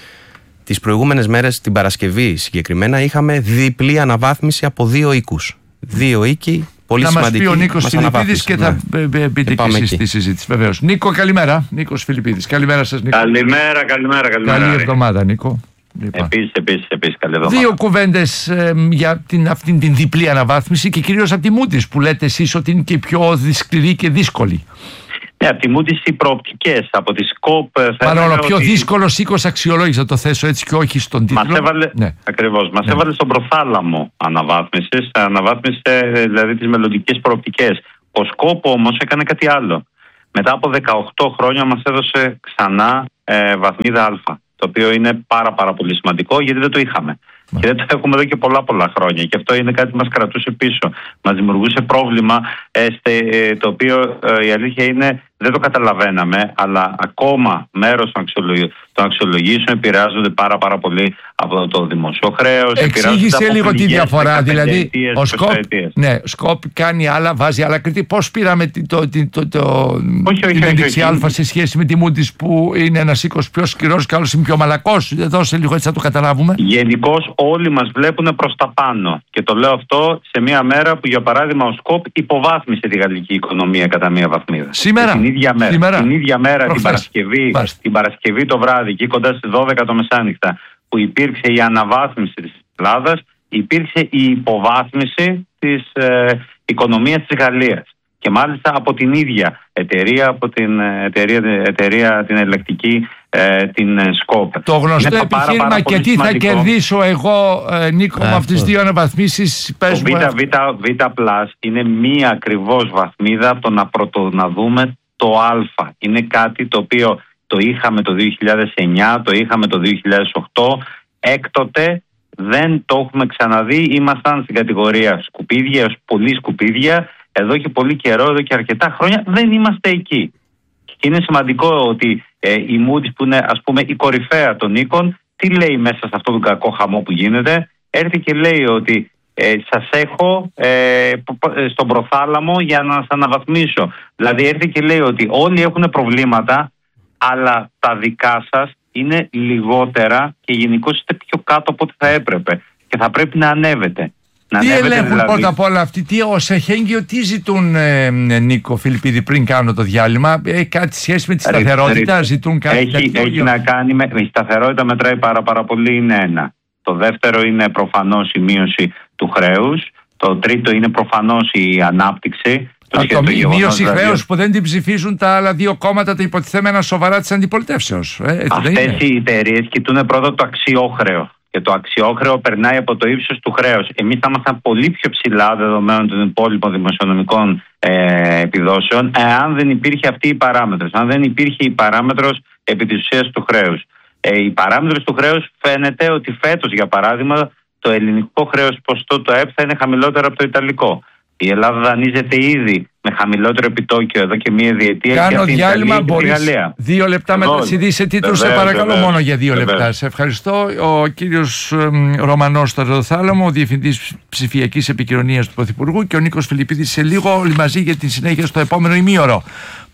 Τις προηγούμενες μέρες, την Παρασκευή συγκεκριμένα, είχαμε διπλή αναβάθμιση από δύο οίκους. Δύο οίκοι, πολύ σημαντικοί. Θα μας πει ο Νίκος Φιλιππίδης και θα ναι. μπείτε και εσείς στη συζήτηση. Βεβαίως. Νίκο, καλημέρα. Νίκος Φιλιππίδης. Καλημέρα σας, Νίκο. Καλημέρα, καλημέρα. καλημέρα Καλή εβδομάδα, Νίκο. Επίσης, επίσης, επίσης, καλή εβδομάδα. Δύο κουβέντες ε, για την, αυτήν την διπλή αναβάθμιση και κυρίως από τη Moody's που λέτε εσείς ότι είναι και πιο σκληρή και δύσκολη. Ναι, από τη Moody's οι προοπτικές, από τη Σκοπ. Μάλλον ο πιο ότι... δύσκολος οίκος αξιολόγηση, θα το θέσω έτσι και όχι στον τίτλο. Μας έβαλε, ναι. ακριβώς, μας ναι. έβαλε στον προθάλαμο αναβάθμισης, αναβάθμισε δηλαδή τις μελλοντικές προοπτικές. Ο Σκοπ όμως έκανε κάτι άλλο. Μετά από δεκαοκτώ χρόνια μας έδωσε ξανά ε, βαθμίδα Α, το οποίο είναι πάρα πάρα πολύ σημαντικό γιατί δεν το είχαμε. Yeah. Και δεν το έχουμε εδώ και πολλά πολλά χρόνια. Και αυτό είναι κάτι που μας κρατούσε πίσω. Μας δημιουργούσε πρόβλημα ε, το οποίο ε, η αλήθεια είναι δεν το καταλαβαίναμε, αλλά ακόμα μέρος των, αξιολογ... των αξιολογήσεων επηρεάζονται πάρα πάρα πολύ από το δημοσιο χρέος. Εξήγησε λίγο τη διαφορά. Δηλαδή, ο Σκοπ, ναι, Σκοπ κάνει άλλα, βάζει άλλα κριτήρια. Πώς πήραμε το, το, το, το, όχι, την όχι, ένδειξη όχι, Α σε σχέση με τη Moody's που είναι ένας οίκος πιο σκληρός και άλλος είναι πιο μαλακός. Δώσε λίγο έτσι να το καταλάβουμε. Γενικώς όλοι μας βλέπουν προς τα πάνω. Και το λέω αυτό σε μια μέρα που για παράδειγμα ο Σκοπ υποβάθμισε τη γαλλική οικονομία κατά μία βαθμίδα. Σήμερα. Την ίδια μέρα, Σήμερα. την ίδια μέρα την, Παρασκευή, την Παρασκευή το βράδυ, εκεί κοντά στις δώδεκα το μεσάνυχτα, που υπήρξε η αναβάθμιση της Ελλάδας, υπήρξε η υποβάθμιση της ε, οικονομίας της Γαλλίας. Και μάλιστα από την ίδια εταιρεία, από την εταιρεία, εταιρεία την ελεκτική, ε, την Σκοπ. Το γνωστό είναι επιχείρημα πάρα, πάρα και τι σημαντικό. Θα κερδίσω εγώ, ε, Νίκο, ε, με αυτές τις δύο αναβαθμίσεις. Το Β+, είναι μία ακριβώς βαθμίδα από το να, πρωτο, να δούμε το Α. Είναι κάτι το οποίο το είχαμε το δύο χιλιάδες εννιά, το είχαμε το δύο χιλιάδες οκτώ. Έκτοτε δεν το έχουμε ξαναδεί. Ήμασταν στην κατηγορία σκουπίδια έως πολύ σκουπίδια. Εδώ και πολύ καιρό, εδώ και αρκετά χρόνια δεν είμαστε εκεί. Και είναι σημαντικό ότι ε, η Moody's που είναι ας πούμε η κορυφαία των οίκων, τι λέει μέσα σε αυτόν τον κακό χαμό που γίνεται, έρθει και λέει ότι ε, σας έχω ε, στον προθάλαμο για να σας αναβαθμίσω. Δηλαδή έρθει και λέει ότι όλοι έχουν προβλήματα, αλλά τα δικά σας είναι λιγότερα και γενικώς είστε πιο κάτω από ό,τι θα έπρεπε και θα πρέπει να ανέβετε. Να τι ανέβετε ελέγχουν δηλαδή. Πρώτα απ' όλα αυτοί, τι ως εχέγγυο, τι ζητούν, ε, Νίκο Φιλιππίδη, πριν κάνω το διάλειμμα, έχει κάτι σχέση με τη σταθερότητα, ζητούν κάτι έχει, τέτοιο. Έχει να κάνει με, η σταθερότητα μετράει πάρα, πάρα πολύ, είναι ένα. Το δεύτερο είναι προφανώς η μείωση του χρέους. Το τρίτο είναι προφανώς η ανάπτυξη. Αυτό, η μείωση δηλαδή... χρέους που δεν την ψηφίζουν τα άλλα δύο κόμματα, τα υποτιθέμενα σοβαρά της αντιπολιτεύσεως. Ε, Αυτές οι εταιρείες κοιτούν πρώτα το αξιόχρεο. Και το αξιόχρεο περνάει από το ύψος του χρέους. Εμείς θα ήμασταν πολύ πιο ψηλά δεδομένων των υπόλοιπων δημοσιονομικών ε, επιδόσεων, εάν δεν υπήρχε αυτή η παράμετρος. Αν δεν υπήρχε η παράμετρος επί της ουσίας του χρέους. Ε, η παράμετρος του χρέους φαίνεται ότι φέτος, για παράδειγμα, το ελληνικό χρέος ποσοστό του ΑΕΠ θα είναι χαμηλότερο από το ιταλικό. Η Ελλάδα δανείζεται ήδη με χαμηλότερο επιτόκιο εδώ και μία διετία. Κάνω διάλειμμα, μπορείς δύο λεπτά μετά τις ειδήσεις τίτλους, σε παρακαλώ βεβαίως, μόνο για δύο βεβαίως. λεπτά. Σε ευχαριστώ. Ο κύριος Ρωμανός Σταυροδοθάλαμο, ο Διευθυντής Ψηφιακής Επικοινωνίας του Πρωθυπουργού, και ο Νίκος Φιλιππίδης σε λίγο, όλοι μαζί για τη συνέχεια στο επόμενο ημίωρο.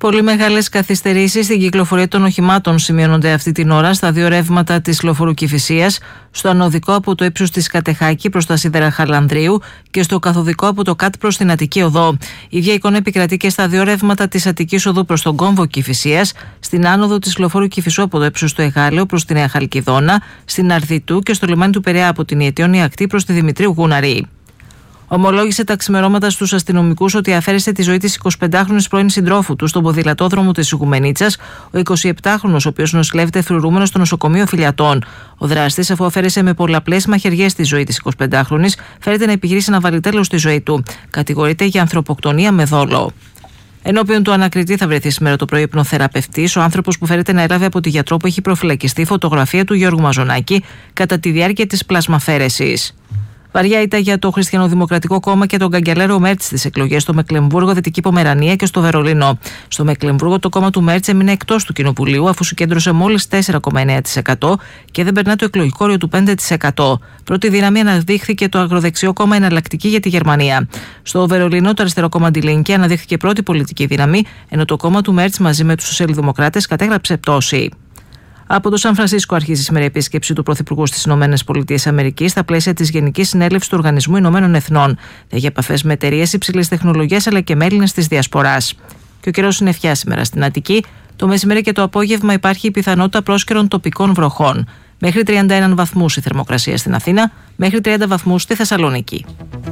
Πολύ μεγάλες καθυστερήσεις στην κυκλοφορία των οχημάτων σημειώνονται αυτή την ώρα στα δύο ρεύματα της λεωφόρου Κηφισίας, στο ανωδικό από το ύψος της Κατεχάκη προς τα σίδερα Χαλανδρίου και στο καθοδικό από το ΚΑΤ προς την Αττική Οδό. Η ίδια εικόνα επικρατεί και στα δύο ρεύματα της Αττικής Οδού προς τον κόμβο Κηφισίας, στην άνοδο της λεωφόρου Κηφισού από το ύψος του Εγάλεο προς τη Νέα Χαλκιδόνα, στην Αρδιτού και στο λιμάνι του Πειραιά από την Ιετιόνη Ακτή προς τη Δημητρίου Γούναρη. Ομολόγησε τα ξημερώματα στους αστυνομικούς ότι αφαίρεσε τη ζωή της εικοσιπεντάχρονης πρώην συντρόφου του στον ποδηλατόδρομο της Οικουμενίτσας, ο εικοσιεπτάχρονος, ο οποίος νοσηλεύεται φρουρούμενος στο νοσοκομείο Φιλιατών. Ο δράστης, αφού αφαίρεσε με πολλαπλές μαχαιριές τη ζωή της εικοσιπεντάχρονης, φέρεται να επιχειρήσει να βάλει τέλος στη ζωή του. Κατηγορείται για ανθρωποκτονία με δόλο. Ενώπιον του ανακριτή θα βρεθεί σήμερα το πρωί υπνοθεραπευτής, ο άνθρωπος που φέρεται να έλαβε από τη γιατρό που έχει προφυλακιστεί φωτογραφία του Γιώργου Μαζονάκη κατά τη διάρκεια της πλασμαφέρεσης. Βαριά ήταν για το Χριστιανοδημοκρατικό Κόμμα και τον καγκελάριο Μέρτς στις εκλογές στο Μεκλεμβούργο, Δυτική Πομερανία και στο Βερολίνο. Στο Μεκλεμβούργο, το κόμμα του Μέρτς έμεινε εκτός του Κοινοβουλίου, αφού συγκέντρωσε μόλις τέσσερα κόμμα εννέα τοις εκατό και δεν περνά το εκλογικό όριο του πέντε τοις εκατό. Πρώτη δύναμη αναδείχθηκε το αγροδεξιό κόμμα Εναλλακτική για τη Γερμανία. Στο Βερολίνο, το αριστερό κόμμα Die Linke αναδείχθηκε πρώτη πολιτική δύναμη, ενώ το κόμμα του Μέρτς μαζί με τους σοσιαλδημοκράτες κατέγραψε πτώση. Από το Σαν Φρανσίσκο αρχίζει σήμερα η επίσκεψη του Πρωθυπουργού στις ΗΠΑ στα πλαίσια της Γενικής Συνέλευσης του Οργανισμού Ηνωμένων Εθνών. Θα έχει επαφές με εταιρείες υψηλής τεχνολογίας αλλά και με Έλληνες της Διασποράς. Και ο καιρός είναι ευχιά σήμερα στην Αττική. Το μεσημέρι και το απόγευμα υπάρχει η πιθανότητα πρόσκαιρων τοπικών βροχών. Μέχρι τριάντα ένα βαθμούς η θερμοκρασία στην Αθήνα, μέχρι τριάντα βαθμούς στη Θεσσαλονίκη.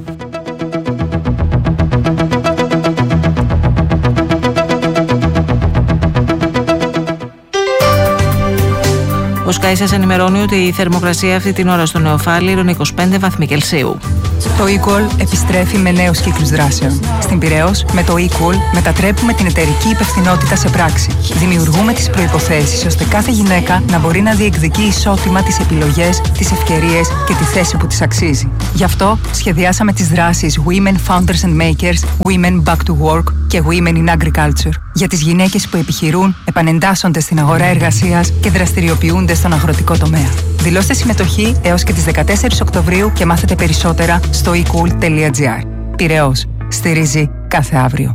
Ο Sky σας ενημερώνει ότι η θερμοκρασία αυτή την ώρα στο Νεοφάλιρο είναι είκοσι πέντε βαθμοί Κελσίου. Το eQual επιστρέφει με νέους κύκλους δράσεων. Στην Πειραιώς, με το eQual μετατρέπουμε την εταιρική υπευθυνότητα σε πράξη. Δημιουργούμε τις προϋποθέσεις ώστε κάθε γυναίκα να μπορεί να διεκδικεί ισότιμα τις επιλογές, τις ευκαιρίες και τη θέση που της αξίζει. Γι' αυτό σχεδιάσαμε τις δράσεις Women Founders and Makers, Women Back to Work και Women in Agriculture για τις γυναίκες που επιχειρούν, επανεντάσσονται στην αγορά εργασίας και δραστηριοποιούνται στον αγροτικό τομέα. Δηλώστε συμμετοχή έως και τις δεκατέσσερις Οκτωβρίου και μάθετε περισσότερα στο e cool τελεία gr. Πειραιώς. Στηρίζει κάθε αύριο.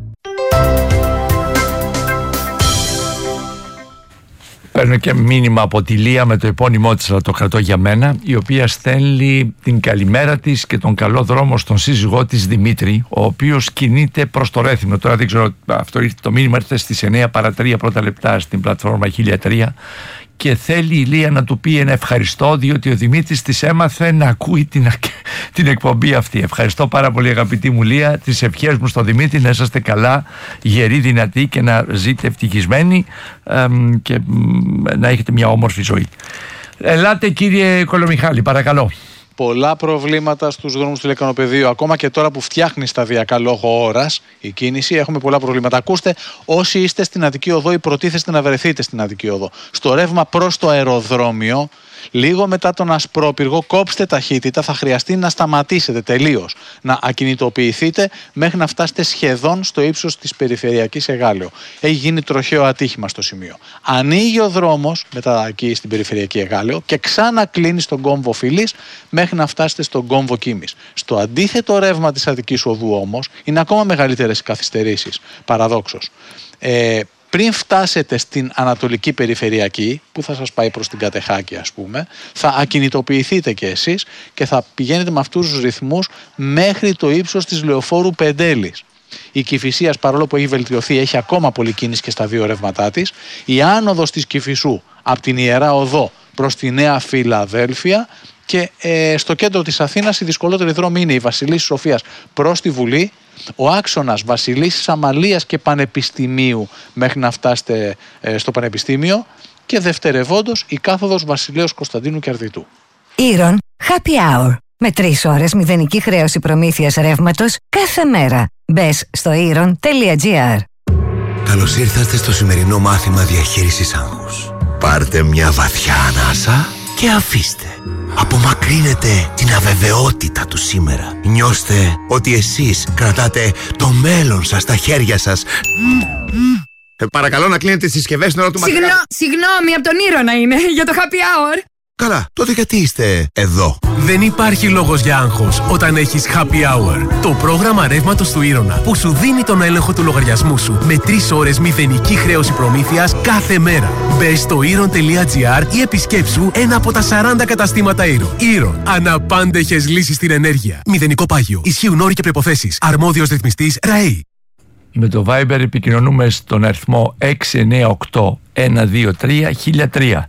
Παίρνω και μήνυμα από τη Λία με το επώνυμό της, αλλά το κρατώ για μένα, η οποία στέλνει την καλημέρα της και τον καλό δρόμο στον σύζυγό της Δημήτρη, ο οποίος κινείται προς το Ρέθυμνο. Τώρα δεν ξέρω, αυτό το μήνυμα ήρθε στις εννέα παρά τρία πρώτα λεπτά στην πλατφόρμα χίλια τρία και θέλει η Λία να του πει ένα ευχαριστώ, διότι ο Δημήτρης της έμαθε να ακούει την, την εκπομπή αυτή. Ευχαριστώ πάρα πολύ, αγαπητή μου Λία. Τις ευχές μου στο Δημήτρη, να είσαστε καλά, γεροί, δυνατοί και να ζείτε ευτυχισμένοι εμ, και εμ, να έχετε μια όμορφη ζωή. Ελάτε, κύριε Κολομιχάλη, παρακαλώ. Πολλά προβλήματα στους δρόμους του Λεκανοπεδίου. Ακόμα και τώρα που φτιάχνει σταδιακά λόγω ώρας η κίνηση, έχουμε πολλά προβλήματα. Ακούστε, όσοι είστε στην Αττική Οδό ή προτίθεστε να βρεθείτε στην Αττική Οδό, στο ρεύμα προς το αεροδρόμιο, λίγο μετά τον Ασπρόπυργο, κόψτε ταχύτητα. Θα χρειαστεί να σταματήσετε τελείως, να ακινητοποιηθείτε μέχρι να φτάσετε σχεδόν στο ύψος της περιφερειακής Εγάλεο. Έχει γίνει τροχαίο ατύχημα στο σημείο. Ανοίγει ο δρόμος μετά εκεί στην περιφερειακή Εγάλεο και ξανακλίνει στον κόμβο Φυλής μέχρι να φτάσετε στον κόμβο Κίμης. Στο αντίθετο ρεύμα της Αττικής Οδού όμως είναι ακόμα μεγαλύτερες καθυστερήσεις, παραδόξως. Ε, Πριν φτάσετε στην Ανατολική Περιφερειακή, που θα σας πάει προς την Κατεχάκη ας πούμε, θα ακινητοποιηθείτε και εσείς και θα πηγαίνετε με αυτούς τους ρυθμούς μέχρι το ύψος της Λεωφόρου Πεντέλης. Η Κηφισίας, παρόλο που έχει βελτιωθεί, έχει ακόμα πολλή κίνηση και στα δύο ρεύματά της. Η άνοδος της Κηφισού από την Ιερά Οδό προς τη Νέα Φιλαδέλφια και ε, στο κέντρο της Αθήνας η δυσκολότερη δρόμη είναι η Βασιλής Σοφίας προς τη Βουλή, ο άξονας Βασιλής Αμαλίας και Πανεπιστημίου μέχρι να φτάσετε ε, στο Πανεπιστήμιο και δευτερευόντως η κάθοδος Βασιλέως Κωνσταντίνου και Αρδιτού. Ήρων Happy Hour. Με τρεις ώρες μηδενική χρέωση προμήθειας ρεύματος κάθε μέρα. Μπες στο ήρων τελεία gr. Καλώς ήρθατε στο σημερινό μάθημα διαχείρισης άγχους. Πάρτε μια βαθιά ανάσα και αφήστε. Απομακρύνετε την αβεβαιότητα του σήμερα. Νιώστε ότι εσείς κρατάτε το μέλλον σας στα χέρια σας. Ε, παρακαλώ να κλείνετε τις συσκευές στην ώρα του Συγγνώ, μαθήματος. Συγγνώμη, από τον Ήρωνα είναι, για το happy hour. Καλά, τότε γιατί είστε εδώ? Δεν υπάρχει λόγος για άγχος όταν έχεις Happy Hour. Το πρόγραμμα ρεύματος του Ήρωνα που σου δίνει τον έλεγχο του λογαριασμού σου με τρεις ώρες μηδενική χρέωση προμήθειας κάθε μέρα. Μπες στο ήρων τελεία τζι άρ ή επισκέψου ένα από τα σαράντα καταστήματα Ήρων. Ήρων. Αναπάντεχες λύσεις στην ενέργεια. Μηδενικό πάγιο. Ισχύουν όροι και προϋποθέσεις. Αρμόδιος ρυθμιστής ΡΑΕΗ. Με το Viber επικοινωνούμε στον αριθμό έξι εννιά οκτώ ένα δύο τρία χίλια τρία.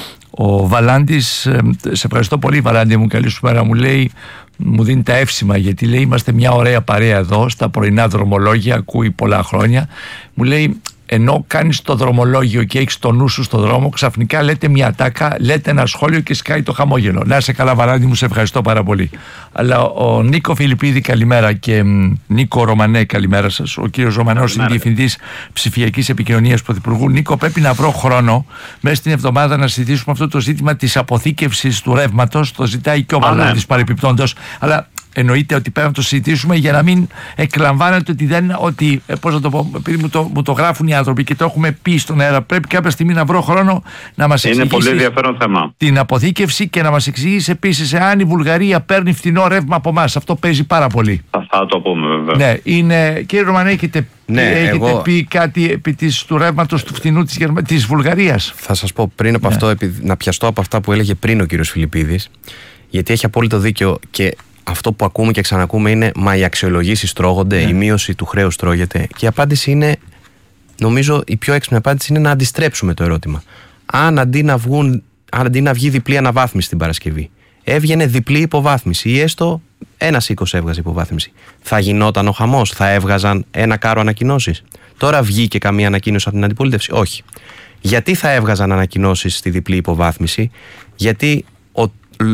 Ο Βαλάντης, σε ευχαριστώ πολύ Βαλάντη μου, καλή σου μέρα, μου λέει, μου δίνει τα εύσημα, γιατί λέει είμαστε μια ωραία παρέα εδώ στα πρωινά δρομολόγια, ακούει πολλά χρόνια, μου λέει ενώ κάνεις το δρομολόγιο και έχεις το νου σου στο δρόμο, ξαφνικά λέτε μια τάκα, λέτε ένα σχόλιο και σκάει το χαμόγελο. Να είσαι καλά Βαλάντη μου, σε ευχαριστώ πάρα πολύ. Αλλά ο Νίκο Φιλιππίδη καλημέρα και Νίκο Ρωμανέ καλημέρα σας. Ο κύριος Ρωμανός είναι διευθυντής ψηφιακής επικοινωνίας Πρωθυπουργού. Νίκο, πρέπει να βρω χρόνο μέσα στην εβδομάδα να συζητήσουμε αυτό το ζήτημα της αποθήκευσης του ρεύματος. Το ζητάει και ο Βαλάντης παρεπιπτόντος. Αλλά εννοείται ότι πρέπει να το συζητήσουμε για να μην εκλαμβάνεται ότι δεν. Ότι, πώς να το πω, επειδή μου το, μου το γράφουν οι άνθρωποι και το έχουμε πει στον αέρα, πρέπει κάποια στιγμή να βρω χρόνο να μας εξηγήσει. Είναι πολύ ενδιαφέρον θέμα. Την αποθήκευση και να μας εξηγήσει επίσης εάν η Βουλγαρία παίρνει φθηνό ρεύμα από εμάς. Αυτό παίζει πάρα πολύ. Θα, θα το πούμε βέβαια. Ναι, είναι, κύριε Ρωμανέ, έχετε, ναι, έχετε εγώ... πει κάτι επί της, του ρεύματος του φθηνού της, Γερμα... της Βουλγαρίας? Θα σας πω πριν από ναι. αυτό, επί... να πιαστώ από αυτά που έλεγε πριν ο κύριος Φιλιππίδης, γιατί έχει απόλυτο δίκιο και. Αυτό που ακούμε και ξανακούμε είναι «Μα οι αξιολογήσεις τρώγονται, yeah. η μείωση του χρέους τρώγεται». Και η απάντηση είναι, νομίζω η πιο έξυπνη απάντηση είναι να αντιστρέψουμε το ερώτημα. Αν αντί να, βγουν, αντί να βγει διπλή αναβάθμιση την Παρασκευή, έβγαινε διπλή υποβάθμιση ή έστω ένας οίκος έβγαζε υποβάθμιση, θα γινόταν ο χαμός, θα έβγαζαν ένα κάρο ανακοινώσεις? Τώρα βγήκε καμία ανακοίνωση από την αντιπολίτευση? Όχι. Γιατί θα έβγαζαν ανακοινώσεις στη διπλή υποβάθμιση? Γιατί ο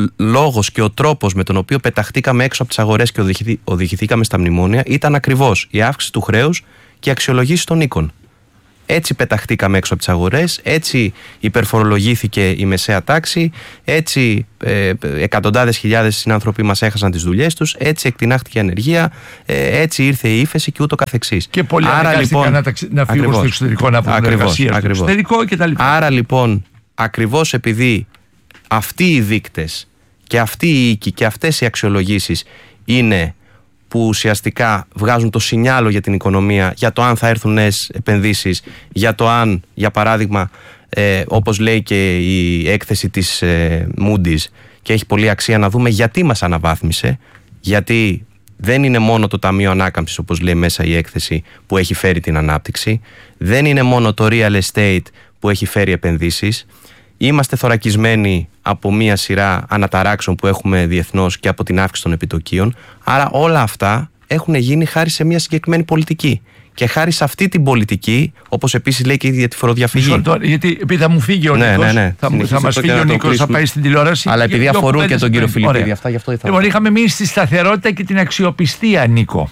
λόγος και ο τρόπος με τον οποίο πεταχτήκαμε έξω από τις αγορές και οδηγηθήκαμε στα μνημόνια ήταν ακριβώς η αύξηση του χρέους και η αξιολογήση των οίκων. Έτσι πεταχτήκαμε έξω από τις αγορές, έτσι υπερφορολογήθηκε η μεσαία τάξη, έτσι ε, εκατοντάδες χιλιάδες συνάνθρωποι μας έχασαν τις δουλειές τους, έτσι εκτινάχτηκε η ανεργία, ε, έτσι ήρθε η ύφεση και ούτω καθεξής. Και πολλοί αναγκάστηκαν να, ταξι... να φύγουν στο εξωτερικό, να βρουν εργασία στο εξωτερικό κτλ. Άρα λοιπόν, ακριβώς επειδή αυτοί οι δείκτες και αυτοί οι οίκοι και αυτές οι αξιολογήσεις είναι που ουσιαστικά βγάζουν το σινιάλο για την οικονομία, για το αν θα έρθουν νέες επενδύσεις, για το αν, για παράδειγμα, ε, όπως λέει και η έκθεση της ε, Moody's, και έχει πολύ αξία να δούμε γιατί μας αναβάθμισε, γιατί δεν είναι μόνο το Ταμείο Ανάκαμψης, όπως λέει μέσα η έκθεση, που έχει φέρει την ανάπτυξη, δεν είναι μόνο το real estate που έχει φέρει επενδύσεις. Είμαστε θωρακισμένοι από μία σειρά αναταράξεων που έχουμε διεθνώς και από την αύξηση των επιτοκίων. Άρα όλα αυτά έχουν γίνει χάρη σε μία συγκεκριμένη πολιτική. Και χάρη σε αυτή την πολιτική, όπως επίσης λέει και για τη φοροδιαφυγή. Γιατί επειδή θα μου φύγει ο ναι, Νίκος, ναι, ναι. θα, θα μας φύγει ο Νίκος, θα πάει στην τηλεόραση. Αλλά επειδή αφορούν και τον κύριο Φιλιππίδη, αυτά γι' αυτό ήθελα. Λοιπόν, είχαμε μείνει στη σταθερότητα και την αξιοπιστία, Νίκο.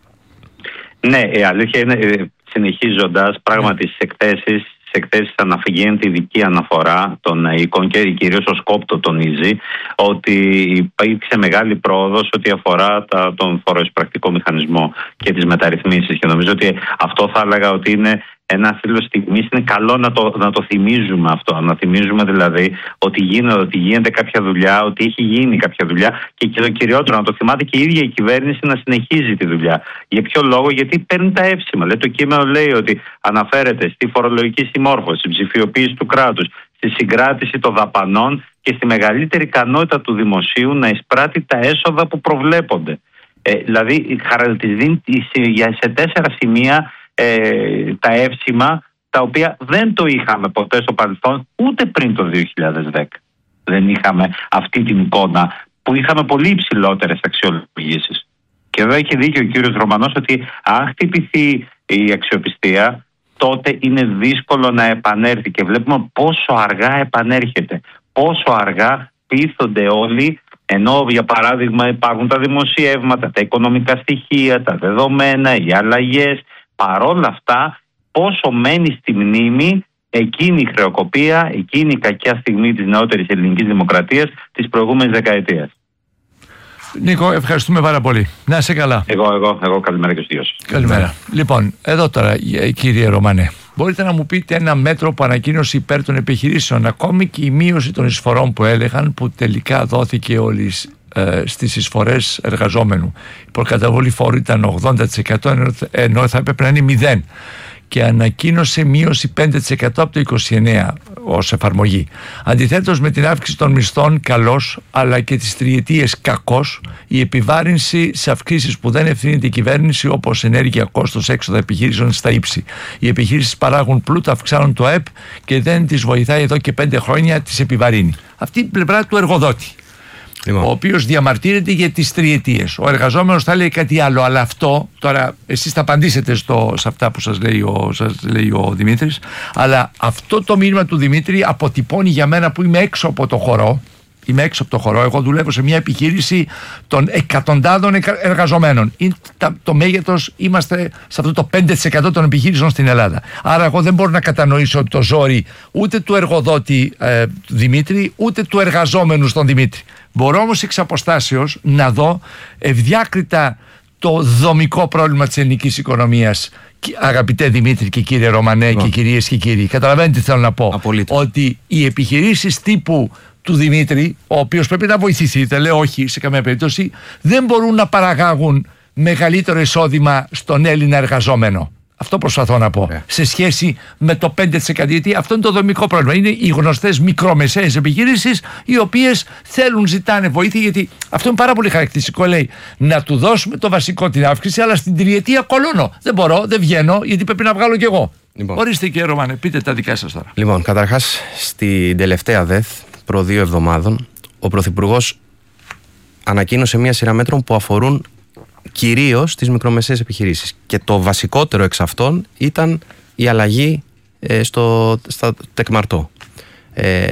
Ναι, η αλήθεια είναι, συνεχίζοντας πράγματι στις εκθέσεις, στις εκθέσεις αναφυγαίνεται ειδική αναφορά των οίκων και κυρίως ο ΣΚΟΠ το τονίζει ότι υπήρξε μεγάλη πρόοδος ό,τι αφορά τα, τον φοροεισπρακτικό μηχανισμό και τις μεταρρυθμίσεις, και νομίζω ότι αυτό θα έλεγα ότι είναι ένα φύλλο στιγμής. Είναι καλό να το, να το θυμίζουμε αυτό, να θυμίζουμε δηλαδή ότι γίνεται, ότι γίνεται κάποια δουλειά, ότι έχει γίνει κάποια δουλειά, και, και το κυριότερο να το θυμάται και η ίδια η κυβέρνηση να συνεχίζει τη δουλειά. Για ποιο λόγο? Γιατί παίρνει τα εύσημα. Δηλαδή, το κείμενο λέει ότι αναφέρεται στη φορολογική συμμόρφωση, στη ψηφιοποίηση του κράτους, στη συγκράτηση των δαπανών και στη μεγαλύτερη ικανότητα του δημοσίου να εισπράττει τα έσοδα που προβλέπονται. Ε, δηλαδή, χαρακτηρίζει σε τέσσερα σημεία Ε, τα εύσημα, τα οποία δεν το είχαμε ποτέ στο παρελθόν, ούτε πριν το δύο χιλιάδες δέκα. Δεν είχαμε αυτή την εικόνα, που είχαμε πολύ υψηλότερες αξιολογήσεις. Και εδώ έχει δίκιο ο κύριος Ρωμανός ότι αν χτυπηθεί η αξιοπιστία, τότε είναι δύσκολο να επανέλθει, και βλέπουμε πόσο αργά επανέρχεται, πόσο αργά πείθονται όλοι, ενώ για παράδειγμα υπάρχουν τα δημοσιεύματα, τα οικονομικά στοιχεία, τα δεδομένα, οι αλλαγές. Παρόλα αυτά, πόσο μένει στη μνήμη εκείνη η χρεοκοπία, εκείνη η κακιά στιγμή της νεότερης ελληνικής δημοκρατίας της προηγούμενης δεκαετίας. Νίκο, ευχαριστούμε πάρα πολύ. Να είσαι καλά. Εγώ, εγώ, εγώ καλημέρα και στους δύο σας. Καλημέρα. Λοιπόν, εδώ τώρα, κύριε Ρωμανέ, Μπορείτε να μου πείτε ένα μέτρο που ανακοίνωσε υπέρ των επιχειρήσεων? Ακόμη και η μείωση των εισφορών που έλεγαν, που τελικά δόθηκε όλες ε, στις εισφορές εργαζόμενου. Η προκαταβολή φόρου ήταν ογδόντα τοις εκατό ενώ, ενώ θα έπρεπε να είναι μηδέν. Και ανακοίνωσε μείωση πέντε τοις εκατό από το είκοσι εννέα ως εφαρμογή. Αντιθέτως, με την αύξηση των μισθών καλώς, αλλά και τις τριετίες κακώς, η επιβάρυνση σε αυξήσεις που δεν ευθύνεται η κυβέρνηση, όπως ενέργεια, κόστος, έξοδα επιχειρήσεων, στα ύψη. Οι επιχειρήσεις παράγουν πλούτο, αυξάνουν το ΕΠ και δεν τις βοηθάει εδώ και πέντε χρόνια, τις επιβαρύνει. Αυτή είναι η πλευρά του εργοδότη. Λοιπόν. Ο οποίος διαμαρτύρεται για τις τριετίες. Ο εργαζόμενος θα λέει κάτι άλλο, αλλά αυτό, τώρα εσείς θα απαντήσετε στο, σε αυτά που σας λέει, ο, σας λέει ο Δημήτρης, αλλά αυτό το μήνυμα του Δημήτρη αποτυπώνει για μένα που είμαι έξω από το χορό. Είμαι έξω από το χορό. Εγώ δουλεύω σε μια επιχείρηση των εκατοντάδων εργαζομένων. Είναι το μέγεθος, είμαστε σε αυτό το πέντε τοις εκατό των επιχείρησεων στην Ελλάδα. Άρα, εγώ δεν μπορώ να κατανοήσω το ζόρι ούτε του εργοδότη ε, Δημήτρη, ούτε του εργαζόμενου στον Δημήτρη. Μπορώ όμως εξ αποστάσεως να δω ευδιάκριτα το δομικό πρόβλημα της ελληνικής οικονομίας. Αγαπητέ Δημήτρη και κύριε Ρωμανέ και κυρίες και κύριοι, καταλαβαίνετε τι θέλω να πω? Απολύτως. Ότι οι επιχειρήσεις τύπου του Δημήτρη, ο οποίος πρέπει να βοηθηθεί, δεν λέω όχι σε καμία περίπτωση, δεν μπορούν να παραγάγουν μεγαλύτερο εισόδημα στον Έλληνα εργαζόμενο. Αυτό προσπαθώ να πω. Yeah. Σε σχέση με το πέντε τοις εκατό, γιατί αυτό είναι το δομικό πρόβλημα. Είναι οι γνωστές μικρομεσαίες επιχειρήσεις, οι οποίες θέλουν, ζητάνε βοήθεια, γιατί αυτό είναι πάρα πολύ χαρακτηριστικό. Λέει να του δώσουμε το βασικό, την αύξηση, αλλά στην τριετία κολώνω. Δεν μπορώ, δεν βγαίνω, γιατί πρέπει να βγάλω κι εγώ. Λοιπόν. Ορίστε, κύριε Ρωμάνε, πείτε τα δικά σας τώρα. Λοιπόν, καταρχάς, στην τελευταία ΔΕΘ, προ δύο εβδομάδων, ο Πρωθυπουργός ανακοίνωσε μια σειρά μέτρων που αφορούν κυρίως τις μικρομεσαίες επιχειρήσεις. Και το βασικότερο εξ αυτών ήταν η αλλαγή ε, στο, στο τεκμαρτό. Ε,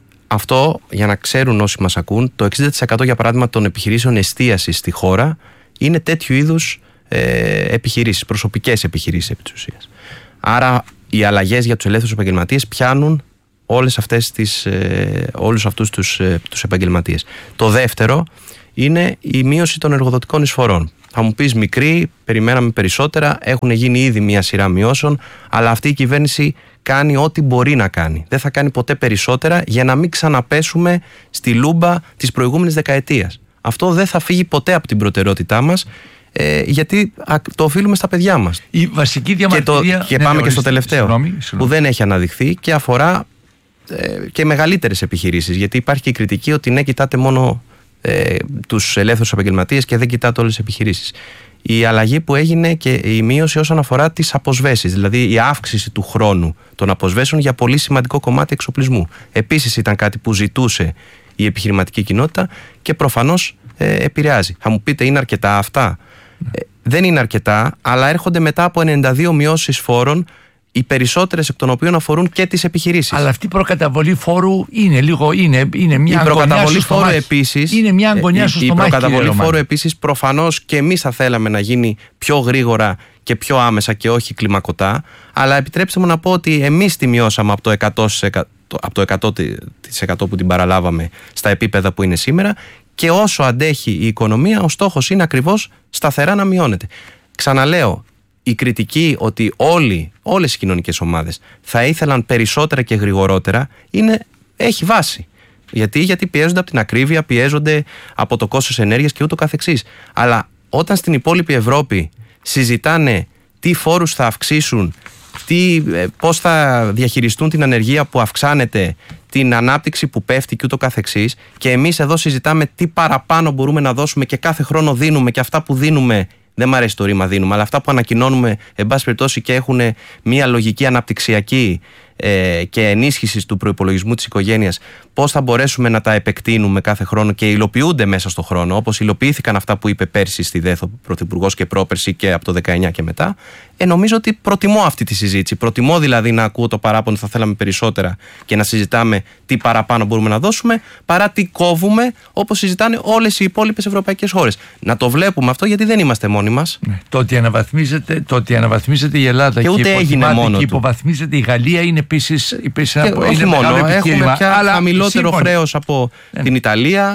αυτό, για να ξέρουν όσοι μας ακούν, το εξήντα τοις εκατό για παράδειγμα των επιχειρήσεων εστίασης στη χώρα είναι τέτοιου είδους ε, επιχειρήσεις, προσωπικές επιχειρήσεις επί της ουσίας. Άρα οι αλλαγές για τους ελεύθερους επαγγελματίες πιάνουν όλες αυτές τις, ε, όλους αυτούς τους, ε, τους επαγγελματίες. Το δεύτερο είναι η μείωση των εργοδοτικών εισφορών. Θα μου πεις μικρή, περιμέναμε περισσότερα, έχουν γίνει ήδη μια σειρά μειώσεων, αλλά αυτή η κυβέρνηση κάνει ό,τι μπορεί να κάνει. Δεν θα κάνει ποτέ περισσότερα για να μην ξαναπέσουμε στη λούμπα της προηγούμενης δεκαετίας. Αυτό δεν θα φύγει ποτέ από την προτεραιότητά μας, ε, γιατί το οφείλουμε στα παιδιά μας. Η βασική διαμαρτυρία... Και, το, και ναι, πάμε ναι, και στο τελευταίο, συγνώμη, συγνώμη. που δεν έχει αναδειχθεί και αφορά ε, και μεγαλύτερες επιχειρήσεις, γιατί υπάρχει και η κριτική ότι ναι, κοιτάτε μόνο ε, τους ελεύθερους επαγγελματίες και δεν κοιτάτε όλες τις επιχειρήσεις. Η αλλαγή που έγινε και η μείωση όσον αφορά τις αποσβέσεις, δηλαδή η αύξηση του χρόνου των αποσβέσεων για πολύ σημαντικό κομμάτι εξοπλισμού. Επίσης ήταν κάτι που ζητούσε η επιχειρηματική κοινότητα και προφανώς ε, επηρεάζει. Θα μου πείτε, είναι αρκετά αυτά? Ε, δεν είναι αρκετά, αλλά έρχονται μετά από ενενήντα δύο μειώσεις φόρων, οι περισσότερες εκ των οποίων αφορούν και τις επιχειρήσεις. Αλλά αυτή η προκαταβολή φόρου είναι λίγο, είναι, είναι μια η αγωνιά σου στο μάχη. Επίσης, είναι μια αγωνιά σου στο μάχη. Η προκαταβολή φόρου επίσης προφανώς και εμείς θα θέλαμε να γίνει πιο γρήγορα και πιο άμεσα και όχι κλιμακωτά, αλλά επιτρέψτε μου να πω ότι εμείς τη μειώσαμε από το εκατό τοις εκατό, από το εκατό τοις εκατό που την παραλάβαμε στα επίπεδα που είναι σήμερα, και όσο αντέχει η οικονομία ο στόχος είναι ακριβώς σταθερά να μειώνεται. Ξαναλέω, η κριτική ότι όλοι, όλες οι κοινωνικές ομάδες θα ήθελαν περισσότερα και γρηγορότερα είναι, έχει βάση. Γιατί, γιατί πιέζονται από την ακρίβεια, πιέζονται από το κόστος ενέργειας και ούτω καθεξής. Αλλά όταν στην υπόλοιπη Ευρώπη συζητάνε τι φόρους θα αυξήσουν, τι, πώς θα διαχειριστούν την ανεργία που αυξάνεται, την ανάπτυξη που πέφτει και ούτω καθεξής, και εμείς εδώ συζητάμε τι παραπάνω μπορούμε να δώσουμε και κάθε χρόνο δίνουμε, και αυτά που δίνουμε, δεν μ' αρέσει το ρήμα δίνουμε, αλλά αυτά που ανακοινώνουμε εν πάση περιπτώσει και έχουν μια λογική αναπτυξιακή ε, και ενίσχυσης του προϋπολογισμού της οικογένειας, πώς θα μπορέσουμε να τα επεκτείνουμε κάθε χρόνο και υλοποιούνται μέσα στον χρόνο, όπως υλοποιήθηκαν αυτά που είπε πέρσι στη ΔΕΘ ο Πρωθυπουργός και πρόπερσι και από το δεκαεννιά και μετά. Ε, νομίζω ότι προτιμώ αυτή τη συζήτηση. Προτιμώ δηλαδή να ακούω το παράπονο ότι θα θέλαμε περισσότερα και να συζητάμε τι παραπάνω μπορούμε να δώσουμε, παρά τι κόβουμε, όπως συζητάνε όλες οι υπόλοιπες ευρωπαϊκές χώρες. Να το βλέπουμε αυτό, γιατί δεν είμαστε μόνοι μας. Ναι. Το ότι αναβαθμίζεται, το ότι αναβαθμίζεται η Ελλάδα και, και υποτιμάται και υποβαθμίζεται η Γαλλία είναι επίσης ένα όχι μόνο, έχουμε πια αλλά χαμηλότερο χρέος από ναι. την Ιταλία.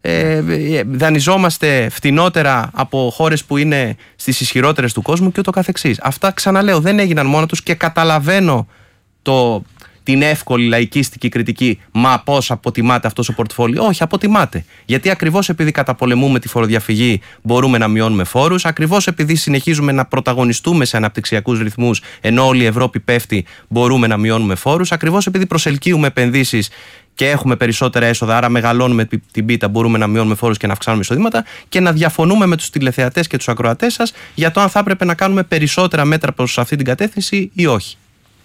ε, δανειζόμαστε φτηνότερα από χώρες που είναι στις ισχυρότερες του κόσμου και ούτω καθεξής. Αυτά, ξαναλέω, δεν έγιναν μόνα τους και καταλαβαίνω το, την εύκολη λαϊκίστικη κριτική. Μα πώς αποτιμάται αυτός ο πορτφόλιο? Όχι, αποτιμάται. Γιατί ακριβώς επειδή καταπολεμούμε τη φοροδιαφυγή μπορούμε να μειώνουμε φόρους, ακριβώς επειδή συνεχίζουμε να πρωταγωνιστούμε σε αναπτυξιακούς ρυθμούς ενώ όλη η Ευρώπη πέφτει μπορούμε να μειώνουμε φόρους, ακριβώς επειδή προσελκύουμε επενδύσεις και έχουμε περισσότερα έσοδα, άρα μεγαλώνουμε την πίτα, μπορούμε να μειώνουμε φόρους και να αυξάνουμε εισοδήματα, και να διαφωνούμε με τους τηλεθεατές και τους ακροατές σας για το αν θα έπρεπε να κάνουμε περισσότερα μέτρα προς αυτή την κατεύθυνση ή όχι.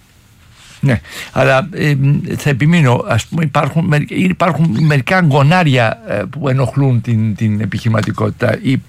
Ναι, αλλά ε, θα επιμείνω. Ας πούμε, υπάρχουν, υπάρχουν μερικά γκονάρια ε, που ενοχλούν την, την επιχειρηματικότητα. Η,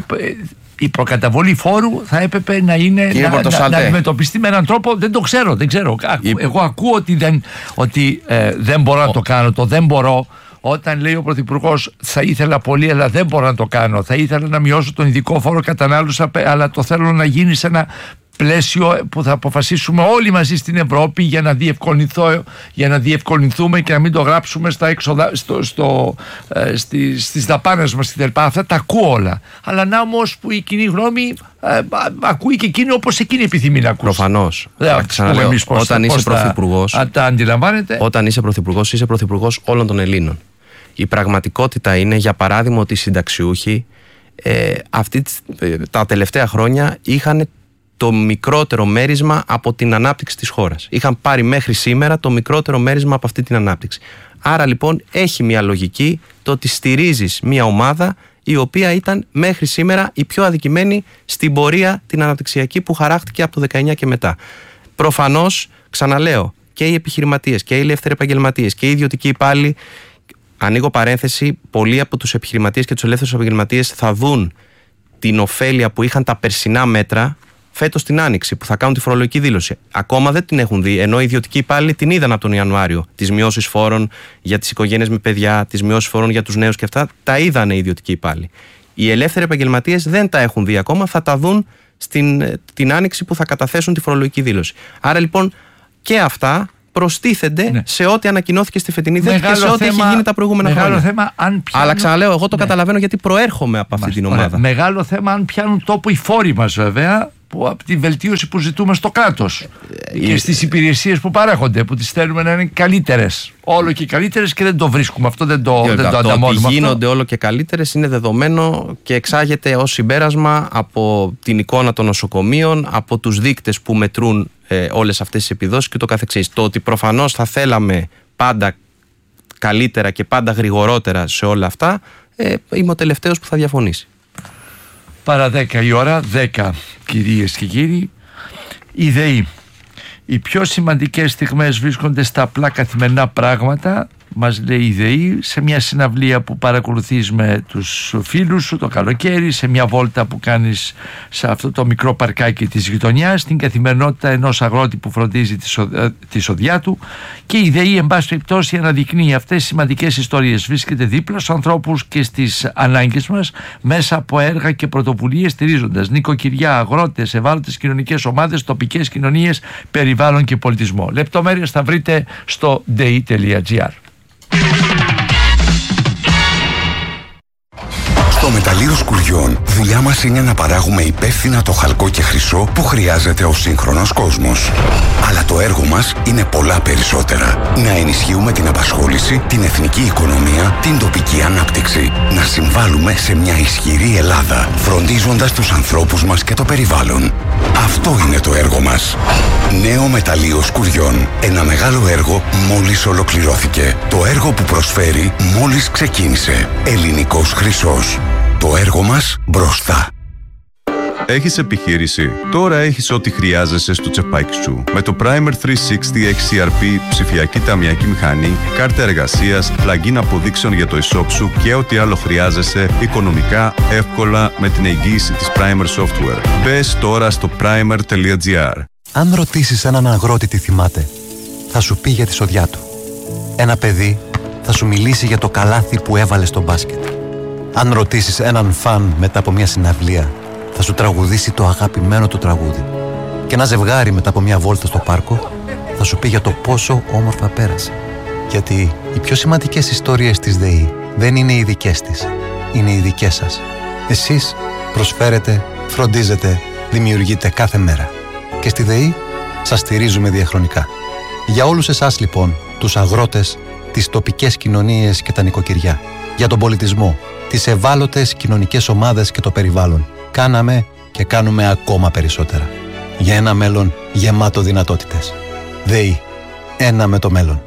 η προκαταβολή φόρου θα έπρεπε να είναι να, να, να αντιμετωπιστεί με έναν τρόπο. Δεν το ξέρω, δεν ξέρω. Η... Εγώ ακούω ότι δεν, ότι, ε, δεν μπορώ να το κάνω. Το δεν μπορώ. Όταν λέει ο Πρωθυπουργός, θα ήθελα πολύ, αλλά δεν μπορώ να το κάνω. Θα ήθελα να μειώσω τον ειδικό φόρο κατανάλωσης, αλλά το θέλω να γίνει σε ένα πλαίσιο που θα αποφασίσουμε όλοι μαζί στην Ευρώπη για να, διευκολυνθώ, για να διευκολυνθούμε και να μην το γράψουμε στα έξοδα, στο, στο, ε, στις, στις δαπάνες μας κτλ. Αυτά τα ακούω όλα. Αλλά να όμως που η κοινή γνώμη ε, ακούει και εκείνη όπως εκείνη επιθυμεί να ακούσει. Προφανώς. Ξαναλέω, όταν είσαι πρωθυπουργός, τα αντιλαμβάνετε. Όταν είσαι πρωθυπουργός, είσαι πρωθυπουργός όλων των Ελλήνων. Η πραγματικότητα είναι, για παράδειγμα, ότι οι συνταξιούχοι ε, αυτή, ε, τα τελευταία χρόνια είχαν το μικρότερο μέρισμα από την ανάπτυξη της χώρας. Είχαν πάρει μέχρι σήμερα το μικρότερο μέρισμα από αυτή την ανάπτυξη. Άρα λοιπόν έχει μια λογική το ότι στηρίζεις μια ομάδα η οποία ήταν μέχρι σήμερα η πιο αδικημένη στην πορεία την αναπτυξιακή που χαράχτηκε από το δεκαεννιά και μετά. Προφανώς, ξαναλέω, και οι επιχειρηματίες και οι ελεύθεροι επαγγελματίες και οι ιδιωτικοί υπάλληλοι, ανοίγω παρένθεση, πολλοί από τους επιχειρηματίες και τους ελεύθερους επαγγελματίες θα δουν την ωφέλεια που είχαν τα περσινά μέτρα φέτος την Άνοιξη, που θα κάνουν τη φορολογική δήλωση. Ακόμα δεν την έχουν δει, ενώ οι ιδιωτικοί υπάλληλοι την είδαν από τον Ιανουάριο. Τις μειώσεις φόρων για τις οικογένειες με παιδιά, τις μειώσεις φόρων για τους νέους και αυτά, τα είδαν οι ιδιωτικοί υπάλληλοι. Οι ελεύθεροι επαγγελματίες δεν τα έχουν δει ακόμα, θα τα δουν στην, την Άνοιξη που θα καταθέσουν τη φορολογική δήλωση. Άρα λοιπόν και αυτά προστίθενται ναι. σε ό,τι ανακοινώθηκε στη φετινή δήλωση και σε ό,τι έχει γίνει τα προηγούμενα μεγάλο χρόνια. Θέμα, αν πιάνουν... Αλλά ξαναλέω, εγώ το ναι. καταλαβαίνω γιατί προέρχομαι από αυτή την ομάδα. Ωραία. Μεγάλο θέμα αν πιάνουν τόπο οι φόροι μας, βέβαια, που, από τη βελτίωση που ζητούμε στο κράτος ε, και ε, στις υπηρεσίες που παρέχονται, που τις θέλουμε να είναι καλύτερες. Όλο και καλύτερες και δεν το βρίσκουμε. Αυτό δεν το, δεν το ανταμώνουμε. Το ότι γίνονται όλο και καλύτερες είναι δεδομένο και εξάγεται ως συμπέρασμα από την εικόνα των νοσοκομείων, από τους δείκτες που μετρούν ε, όλες αυτές τις επιδόσεις και το καθεξής. Το ότι προφανώς θα θέλαμε πάντα καλύτερα και πάντα γρηγορότερα σε όλα αυτά, ε, είμαι ο τελευταίος που θα διαφωνήσει. Παρά δέκα η ώρα, δέκα κυρίες και κύριοι, η ΔΕΗ. Οι πιο σημαντικές στιγμές βρίσκονται στα απλά καθημερινά πράγματα, μας λέει η ΔΕΗ, σε μια συναυλία που παρακολουθείς με τους φίλους σου το καλοκαίρι, σε μια βόλτα που κάνεις σε αυτό το μικρό παρκάκι της γειτονιάς, στην καθημερινότητα ενός αγρότη που φροντίζει τη, σοδ... τη σοδιά του, και η ΔΕΗ εν πάση περιπτώσει αναδεικνύει αυτές τις σημαντικές ιστορίες. Βρίσκεται δίπλα στους ανθρώπους και στις ανάγκες μας μέσα από έργα και πρωτοβουλίες, στηρίζοντας νοικοκυριά, αγρότες, ευάλωτες κοινωνικές ομάδες, τοπικές κοινωνίες, περιβάλλον και πολιτισμό. Λεπτομέρειες θα βρείτε στο dei τελεία gr. Στο μεταλλείο Σκουριών, δουλειά μας είναι να παράγουμε υπεύθυνα το χαλκό και χρυσό που χρειάζεται ο σύγχρονος κόσμος. Αλλά το έργο μας είναι πολλά περισσότερα. Να ενισχύουμε την απασχόληση, την εθνική οικονομία, την τοπική ανάπτυξη. Να συμβάλλουμε σε μια ισχυρή Ελλάδα, φροντίζοντας τους ανθρώπους μας και το περιβάλλον. Αυτό είναι το έργο μας. Νέο μεταλλείο Σκουριών. Ένα μεγάλο έργο μόλις ολοκληρώθηκε. Το έργο που προσφέρει μόλις ξεκίνησε. Ελληνικός χρυσός. Το έργο μας μπροστά. Έχεις επιχείρηση? Τώρα έχεις ό,τι χρειάζεσαι στο τσεπάκι σου. Με το Primer τριακόσια εξήντα εξ σι αρ πι, ψηφιακή ταμιακή μηχανή, κάρτα εργασίας, plugin αποδείξεων για το e-shop σου και ό,τι άλλο χρειάζεσαι οικονομικά, εύκολα με την εγγύηση της Primer Software. Μπες τώρα στο primer τελεία gr. Αν ρωτήσεις έναν αγρότη τι θυμάται, θα σου πει για τη σοδιά του. Ένα παιδί θα σου μιλήσει για το καλάθι που έβαλε στο μπάσκετ. Αν ρωτήσεις έναν φαν μετά από μια συναυλία, θα σου τραγουδήσει το αγαπημένο του τραγούδι. Και ένα ζευγάρι μετά από μια βόλτα στο πάρκο θα σου πει για το πόσο όμορφα πέρασε. Γιατί οι πιο σημαντικές ιστορίες της ΔΕΗ δεν είναι οι δικές της, είναι οι δικές σας. Εσείς προσφέρετε, φροντίζετε, δημιουργείτε κάθε μέρα. Και στη ΔΕΗ σας στηρίζουμε διαχρονικά. Για όλους εσάς λοιπόν, τους αγρότες, τις τοπικές κοινωνίες και τα νοικοκυριά, για τον πολιτισμό, τις ευάλωτες κοινωνικές ομάδες και το περιβάλλον, κάναμε και κάνουμε ακόμα περισσότερα. Για ένα μέλλον γεμάτο δυνατότητες. ΔΕΗ. Ένα με το μέλλον.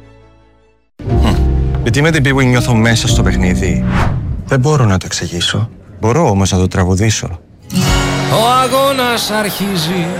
Γιατί με την πίγου νιώθω μέσα στο παιχνίδι. Δεν μπορώ να το εξηγήσω. Μπορώ όμως να το τραγουδήσω. Ο αγώνας αρχίζει.